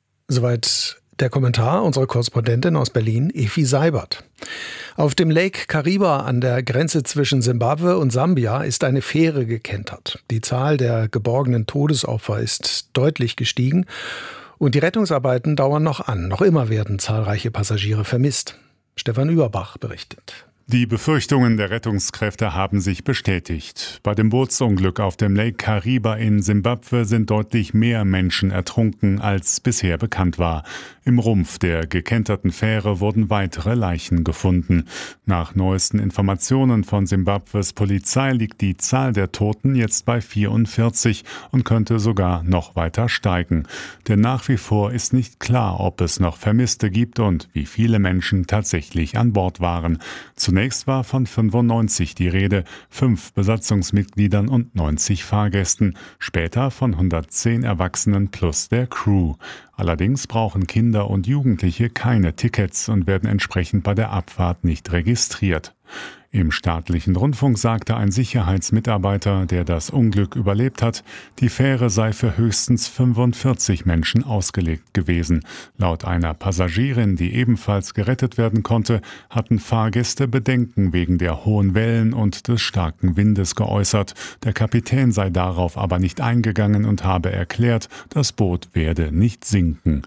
Soweit der Kommentar unserer Korrespondentin aus Berlin, Evi Seibert. Auf dem Lake Kariba an der Grenze zwischen Simbabwe und Sambia ist eine Fähre gekentert. Die Zahl der geborgenen Todesopfer ist deutlich gestiegen und die Rettungsarbeiten dauern noch an. Noch immer werden zahlreiche Passagiere vermisst. Stefan Überbach berichtet. Die Befürchtungen der Rettungskräfte haben sich bestätigt. Bei dem Bootsunglück auf dem Lake Kariba in Simbabwe sind deutlich mehr Menschen ertrunken, als bisher bekannt war. Im Rumpf der gekenterten Fähre wurden weitere Leichen gefunden. Nach neuesten Informationen von Simbabwes Polizei liegt die Zahl der Toten jetzt bei vierundvierzig und könnte sogar noch weiter steigen. Denn nach wie vor ist nicht klar, ob es noch Vermisste gibt und wie viele Menschen tatsächlich an Bord waren. Zunächst war von fünfundneunzig die Rede, fünf Besatzungsmitgliedern und neunzig Fahrgästen, später von hundertzehn Erwachsenen plus der Crew. Allerdings brauchen Kinder und Jugendliche keine Tickets und werden entsprechend bei der Abfahrt nicht registriert. Im staatlichen Rundfunk sagte ein Sicherheitsmitarbeiter, der das Unglück überlebt hat, die Fähre sei für höchstens fünfundvierzig Menschen ausgelegt gewesen. Laut einer Passagierin, die ebenfalls gerettet werden konnte, hatten Fahrgäste Bedenken wegen der hohen Wellen und des starken Windes geäußert. Der Kapitän sei darauf aber nicht eingegangen und habe erklärt, das Boot werde nicht sinken.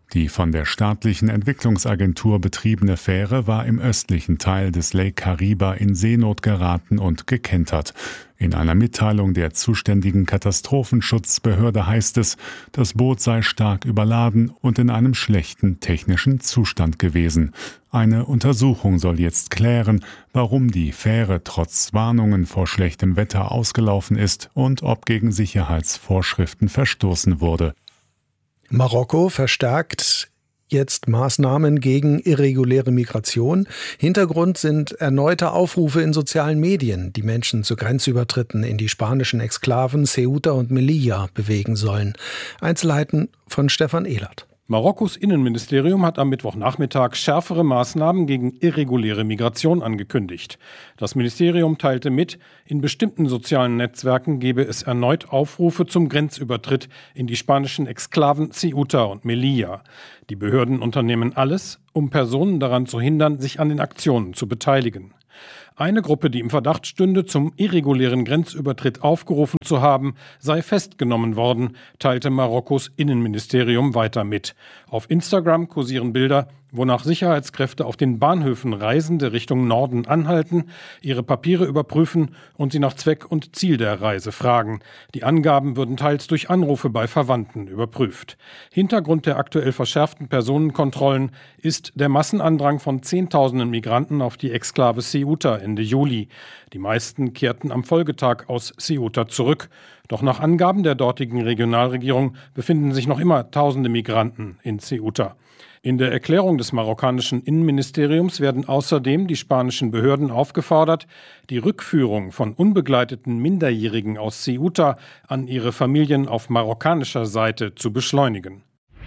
Die von der staatlichen Entwicklungsagentur betriebene Fähre war im östlichen Teil des Lake Kariba in Seenot geraten und gekentert. In einer Mitteilung der zuständigen Katastrophenschutzbehörde heißt es, das Boot sei stark überladen und in einem schlechten technischen Zustand gewesen. Eine Untersuchung soll jetzt klären, warum die Fähre trotz Warnungen vor schlechtem Wetter ausgelaufen ist und ob gegen Sicherheitsvorschriften verstoßen wurde. Marokko verstärkt jetzt Maßnahmen gegen irreguläre Migration. Hintergrund sind erneute Aufrufe in sozialen Medien, die Menschen zu Grenzübertritten in die spanischen Exklaven Ceuta und Melilla bewegen sollen. Einzelheiten von Stefan Ehlert. Marokkos Innenministerium hat am Mittwochnachmittag schärfere Maßnahmen gegen irreguläre Migration angekündigt. Das Ministerium teilte mit, in bestimmten sozialen Netzwerken gebe es erneut Aufrufe zum Grenzübertritt in die spanischen Exklaven Ceuta und Melilla. Die Behörden unternehmen alles, um Personen daran zu hindern, sich an den Aktionen zu beteiligen. Eine Gruppe, die im Verdacht stünde, zum irregulären Grenzübertritt aufgerufen zu haben, sei festgenommen worden, teilte Marokkos Innenministerium weiter mit. Auf Instagram kursieren Bilder, wonach Sicherheitskräfte auf den Bahnhöfen Reisende Richtung Norden anhalten, ihre Papiere überprüfen und sie nach Zweck und Ziel der Reise fragen. Die Angaben würden teils durch Anrufe bei Verwandten überprüft. Hintergrund der aktuell verschärften Personenkontrollen ist der Massenandrang von Zehntausenden Migranten auf die Exklave Ceuta Ende Juli. Die meisten kehrten am Folgetag aus Ceuta zurück. Doch nach Angaben der dortigen Regionalregierung befinden sich noch immer tausende Migranten in Ceuta. In der Erklärung des marokkanischen Innenministeriums werden außerdem die spanischen Behörden aufgefordert, die Rückführung von unbegleiteten Minderjährigen aus Ceuta an ihre Familien auf marokkanischer Seite zu beschleunigen.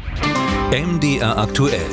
M D R aktuell.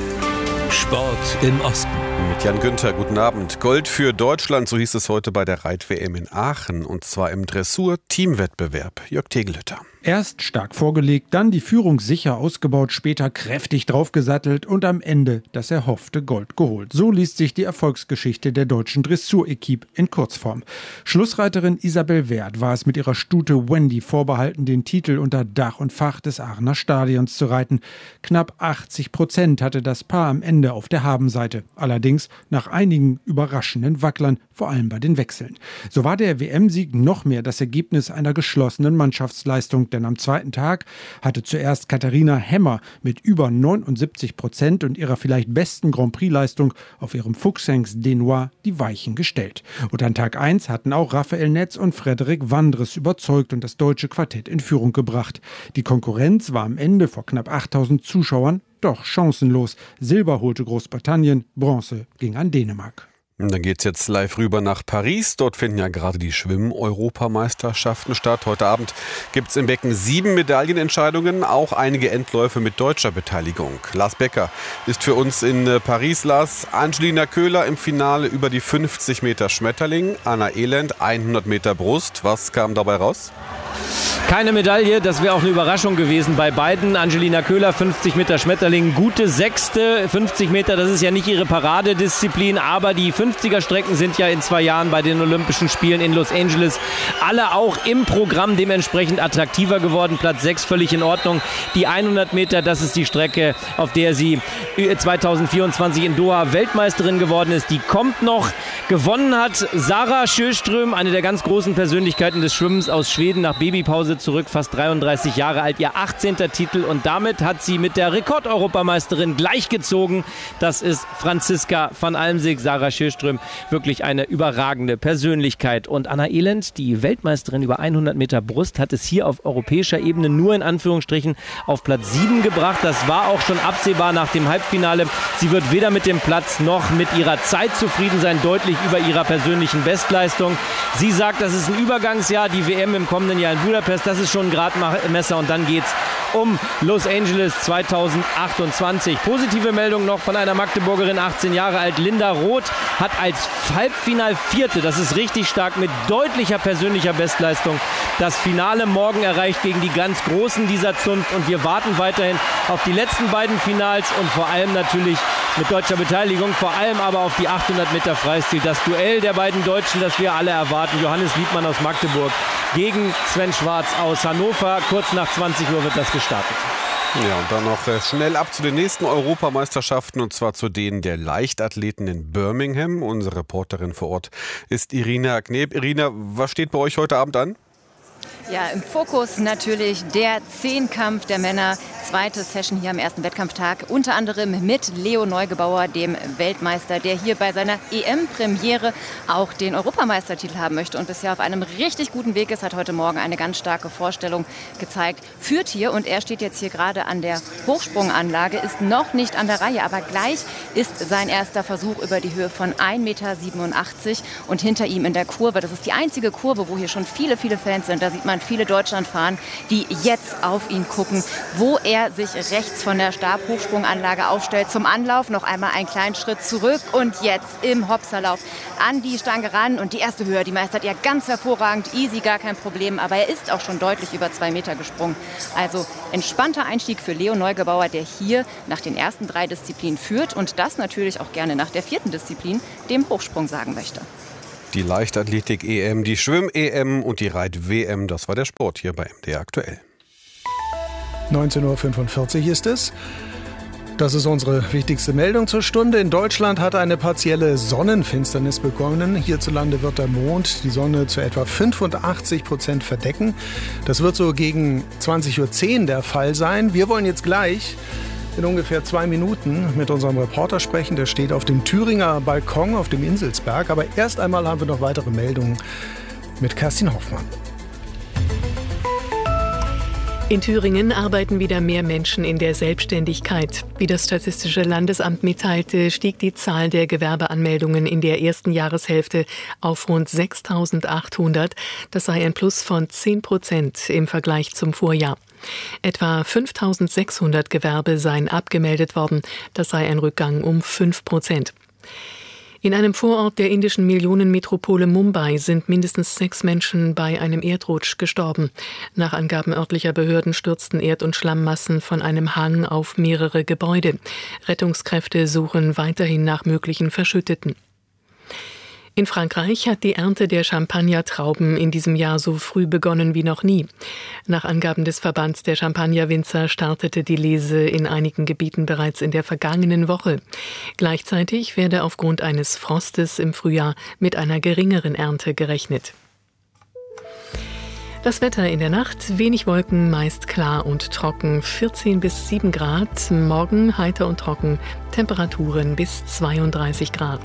Sport im Osten. Mit Jan Günther, guten Abend. Gold für Deutschland, so hieß es heute bei der Reit-W M in Aachen. Und zwar im Dressur-Teamwettbewerb. Jörg Tegelhütter. Erst stark vorgelegt, dann die Führung sicher ausgebaut, später kräftig draufgesattelt und am Ende das erhoffte Gold geholt. So liest sich die Erfolgsgeschichte der deutschen Dressur-Equipe in Kurzform. Schlussreiterin Isabel Wert war es mit ihrer Stute Wendy vorbehalten, den Titel unter Dach und Fach des Aachener Stadions zu reiten. Knapp achtzig Prozent hatte das Paar am Ende auf der Habenseite. Allerdings nach einigen überraschenden Wacklern, vor allem bei den Wechseln. So war der W M-Sieg noch mehr das Ergebnis einer geschlossenen Mannschaftsleistung, denn am zweiten Tag hatte zuerst Katharina Hemmer mit über neunundsiebzig Prozent und ihrer vielleicht besten Grand Prix-Leistung auf ihrem Fuchshengst Denois die Weichen gestellt. Und an Tag eins hatten auch Raphael Netz und Frederik Wandres überzeugt und das deutsche Quartett in Führung gebracht. Die Konkurrenz war am Ende vor knapp achttausend Zuschauern doch chancenlos. Silber holte Großbritannien, Bronze ging an Dänemark. Dann geht's jetzt live rüber nach Paris. Dort finden ja gerade die Schwimm-Europameisterschaften statt. Heute Abend gibt's im Becken sieben Medaillenentscheidungen, auch einige Endläufe mit deutscher Beteiligung. Lars Becker ist für uns in Paris. Lars, Angelina Köhler im Finale über die fünfzig Meter Schmetterling, Anna Elend hundert Meter Brust. Was kam dabei raus? Keine Medaille, das wäre auch eine Überraschung gewesen bei beiden. Angelina Köhler, fünfzig Meter Schmetterling, gute Sechste. fünfzig Meter, das ist ja nicht ihre Paradedisziplin, aber die fünfziger Strecken sind ja in zwei Jahren bei den Olympischen Spielen in Los Angeles alle auch im Programm dementsprechend attraktiver geworden. Platz sechs völlig in Ordnung. Die hundert Meter, das ist die Strecke, auf der sie zweitausendvierundzwanzig in Doha Weltmeisterin geworden ist. Die kommt noch. Gewonnen hat Sara Sjöström, eine der ganz großen Persönlichkeiten des Schwimmens aus Schweden, nach Babypause zurück, fast dreiunddreißig Jahre alt, ihr achtzehnter Titel und damit hat sie mit der Rekordeuropameisterin gleichgezogen. Das ist Franziska van Almsick, Sara Sjöström, wirklich eine überragende Persönlichkeit. Und Anna Elend, die Weltmeisterin über hundert Meter Brust, hat es hier auf europäischer Ebene nur in Anführungsstrichen auf Platz sieben gebracht. Das war auch schon absehbar nach dem Halbfinale. Sie wird weder mit dem Platz noch mit ihrer Zeit zufrieden sein, deutlich über ihrer persönlichen Bestleistung. Sie sagt, das ist ein Übergangsjahr, die W M im kommenden Jahr in Budapest, das ist schon ein Gradmesser und dann geht's um Los Angeles zweitausendachtundzwanzig. Positive Meldung noch von einer Magdeburgerin, achtzehn Jahre alt, Linda Roth, hat als Halbfinalvierte, das ist richtig stark, mit deutlicher persönlicher Bestleistung das Finale morgen erreicht gegen die ganz Großen dieser Zunft und wir warten weiterhin auf die letzten beiden Finals und vor allem natürlich mit deutscher Beteiligung, vor allem aber auf die achthundert Meter Freistil. Das Duell der beiden Deutschen, das wir alle erwarten. Johannes Liebmann aus Magdeburg gegen Sven Schwarz aus Hannover. Kurz nach zwanzig Uhr wird das gestartet. Ja, und dann noch äh, schnell ab zu den nächsten Europameisterschaften, und zwar zu denen der Leichtathleten in Birmingham. Unsere Reporterin vor Ort ist Irina Kneb. Irina, was steht bei euch heute Abend an? Ja, im Fokus natürlich der Zehnkampf der Männer. Zweite Session hier am ersten Wettkampftag. Unter anderem mit Leo Neugebauer, dem Weltmeister, der hier bei seiner E M-Premiere auch den Europameistertitel haben möchte und bisher auf einem richtig guten Weg ist. Hat heute Morgen eine ganz starke Vorstellung gezeigt. Führt hier und er steht jetzt hier gerade an der Hochsprunganlage, ist noch nicht an der Reihe, aber gleich ist sein erster Versuch über die Höhe von ein Meter siebenundachtzig und hinter ihm in der Kurve. Das ist die einzige Kurve, wo hier schon viele, viele Fans sind. Da sieht man viele Deutschlandfahnen, die jetzt auf ihn gucken, wo er sich rechts von der Stabhochsprunganlage aufstellt zum Anlauf. Noch einmal einen kleinen Schritt zurück und jetzt im Hopserlauf an die Stange ran. Und die erste Höhe, die meistert er ganz hervorragend, easy, gar kein Problem. Aber er ist auch schon deutlich über zwei Meter gesprungen. Also entspannter Einstieg für Leo Neugebauer, der hier nach den ersten drei Disziplinen führt und das natürlich auch gerne nach der vierten Disziplin, dem Hochsprung, sagen möchte. Die Leichtathletik-E M, die Schwimm-E M und die Reit-W M, das war der Sport hier bei M D R aktuell. neunzehn Uhr fünfundvierzig ist es. Das ist unsere wichtigste Meldung zur Stunde. In Deutschland hat eine partielle Sonnenfinsternis begonnen. Hierzulande wird der Mond die Sonne zu etwa fünfundachtzig Prozent verdecken. Das wird so gegen zwanzig Uhr zehn der Fall sein. Wir wollen jetzt gleich in ungefähr zwei Minuten mit unserem Reporter sprechen. Der steht auf dem Thüringer Balkon auf dem Inselsberg. Aber erst einmal haben wir noch weitere Meldungen mit Kerstin Hoffmann. In Thüringen arbeiten wieder mehr Menschen in der Selbstständigkeit. Wie das Statistische Landesamt mitteilte, stieg die Zahl der Gewerbeanmeldungen in der ersten Jahreshälfte auf rund sechstausendachthundert. Das sei ein Plus von zehn Prozent im Vergleich zum Vorjahr. Etwa fünftausendsechshundert Gewerbe seien abgemeldet worden. Das sei ein Rückgang um fünf Prozent. In einem Vorort der indischen Millionenmetropole Mumbai sind mindestens sechs Menschen bei einem Erdrutsch gestorben. Nach Angaben örtlicher Behörden stürzten Erd- und Schlammmassen von einem Hang auf mehrere Gebäude. Rettungskräfte suchen weiterhin nach möglichen Verschütteten. In Frankreich hat die Ernte der Champagnertrauben in diesem Jahr so früh begonnen wie noch nie. Nach Angaben des Verbands der Champagnerwinzer startete die Lese in einigen Gebieten bereits in der vergangenen Woche. Gleichzeitig werde aufgrund eines Frostes im Frühjahr mit einer geringeren Ernte gerechnet. Das Wetter in der Nacht, wenig Wolken, meist klar und trocken, vierzehn bis sieben Grad. Morgen heiter und trocken, Temperaturen bis zweiunddreißig Grad.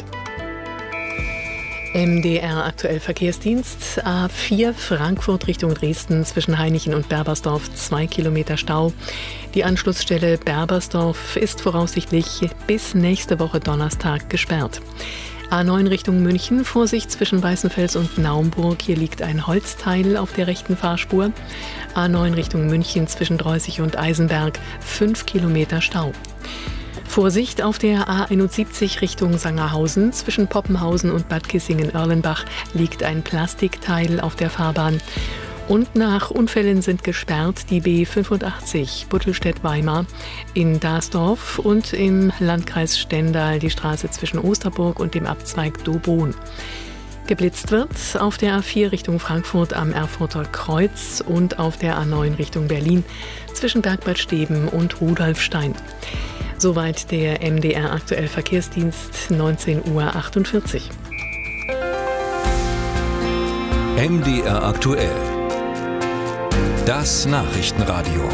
M D R aktuell Verkehrsdienst, A vier Frankfurt Richtung Dresden zwischen Hainichen und Berbersdorf, zwei Kilometer Stau. Die Anschlussstelle Berbersdorf ist voraussichtlich bis nächste Woche Donnerstag gesperrt. A neun Richtung München, Vorsicht zwischen Weißenfels und Naumburg, hier liegt ein Holzteil auf der rechten Fahrspur. A neun Richtung München zwischen Dreußig und Eisenberg, fünf Kilometer Stau. Vorsicht auf der A einundsiebzig Richtung Sangerhausen. Zwischen Poppenhausen und Bad Kissingen-Erlenbach liegt ein Plastikteil auf der Fahrbahn. Und nach Unfällen sind gesperrt die B fünfundachtzig Buttelstedt-Weimar in Dasdorf und im Landkreis Stendal die Straße zwischen Osterburg und dem Abzweig Dobon. Geblitzt wird auf der A vier Richtung Frankfurt am Erfurter Kreuz und auf der A neun Richtung Berlin zwischen Bergbad Steben und Rudolfstein. Soweit der M D R aktuell Verkehrsdienst, neunzehn Uhr achtundvierzig. M D R aktuell. Das Nachrichtenradio.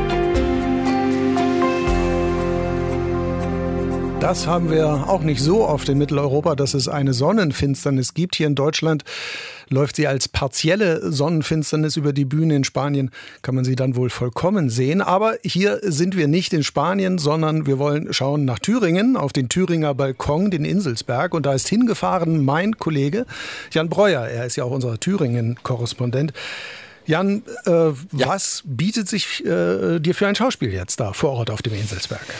Das haben wir auch nicht so oft in Mitteleuropa, dass es eine Sonnenfinsternis gibt. Hier in Deutschland läuft sie als partielle Sonnenfinsternis über die Bühne. In Spanien kann man sie dann wohl vollkommen sehen. Aber hier sind wir nicht in Spanien, sondern wir wollen schauen nach Thüringen, auf den Thüringer Balkon, den Inselsberg. Und da ist hingefahren mein Kollege Jan Breuer. Er ist ja auch unser Thüringen-Korrespondent. Jan, äh, ja. was bietet sich äh, dir für ein Schauspiel jetzt da vor Ort auf dem Inselsberg?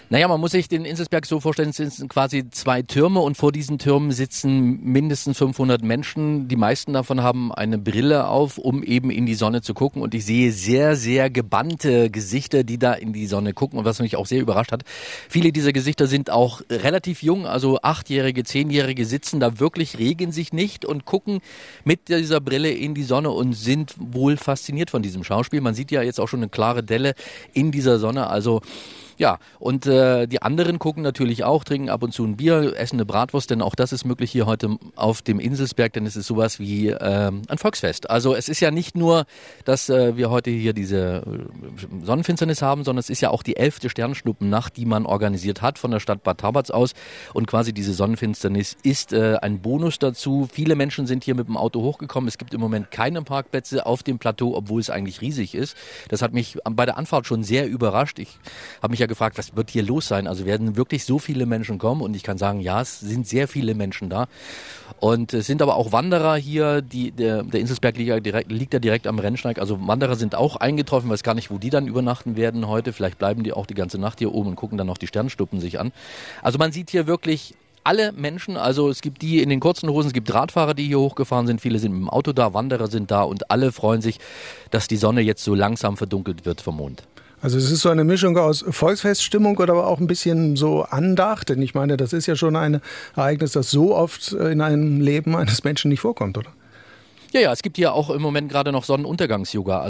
Naja, man muss sich den Inselsberg so vorstellen, es sind quasi zwei Türme und vor diesen Türmen sitzen mindestens fünfhundert Menschen. Die meisten davon haben eine Brille auf, um eben in die Sonne zu gucken. Und ich sehe sehr, sehr gebannte Gesichter, die da in die Sonne gucken. Und was mich auch sehr überrascht hat, viele dieser Gesichter sind auch relativ jung, also Achtjährige, Zehnjährige sitzen da wirklich, regen sich nicht und gucken mit dieser Brille in die Sonne und sind wohl fasziniert von diesem Schauspiel. Man sieht ja jetzt auch schon eine klare Delle in dieser Sonne, also ja, und äh, die anderen gucken natürlich auch, trinken ab und zu ein Bier, essen eine Bratwurst, denn auch das ist möglich hier heute auf dem Inselsberg, denn es ist sowas wie äh, ein Volksfest. Also es ist ja nicht nur, dass äh, wir heute hier diese Sonnenfinsternis haben, sondern es ist ja auch die elfte Sternschnuppennacht, die man organisiert hat von der Stadt Bad Tabatz aus. Und quasi diese Sonnenfinsternis ist äh, ein Bonus dazu. Viele Menschen sind hier mit dem Auto hochgekommen. Es gibt im Moment keine Parkplätze auf dem Plateau, obwohl es eigentlich riesig ist. Das hat mich bei der Anfahrt schon sehr überrascht. Ich habe mich ja gefragt, was wird hier los sein? Also werden wirklich so viele Menschen kommen? Und ich kann sagen, ja, es sind sehr viele Menschen da. Und es sind aber auch Wanderer hier, die, der, der Inselsberg liegt ja, direkt, liegt ja direkt am Rennsteig. Also Wanderer sind auch eingetroffen, ich weiß gar nicht, wo die dann übernachten werden heute. Vielleicht bleiben die auch die ganze Nacht hier oben und gucken dann noch die Sternschnuppen sich an. Also man sieht hier wirklich alle Menschen, also es gibt die in den kurzen Hosen, es gibt Radfahrer, die hier hochgefahren sind, viele sind mit dem Auto da, Wanderer sind da und alle freuen sich, dass die Sonne jetzt so langsam verdunkelt wird vom Mond. Also es ist so eine Mischung aus Volksfeststimmung oder aber auch ein bisschen so Andacht, denn ich meine, das ist ja schon ein Ereignis, das so oft in einem Leben eines Menschen nicht vorkommt, oder? Ja, ja, es gibt hier auch im Moment gerade noch Sonnenuntergangs-Yoga.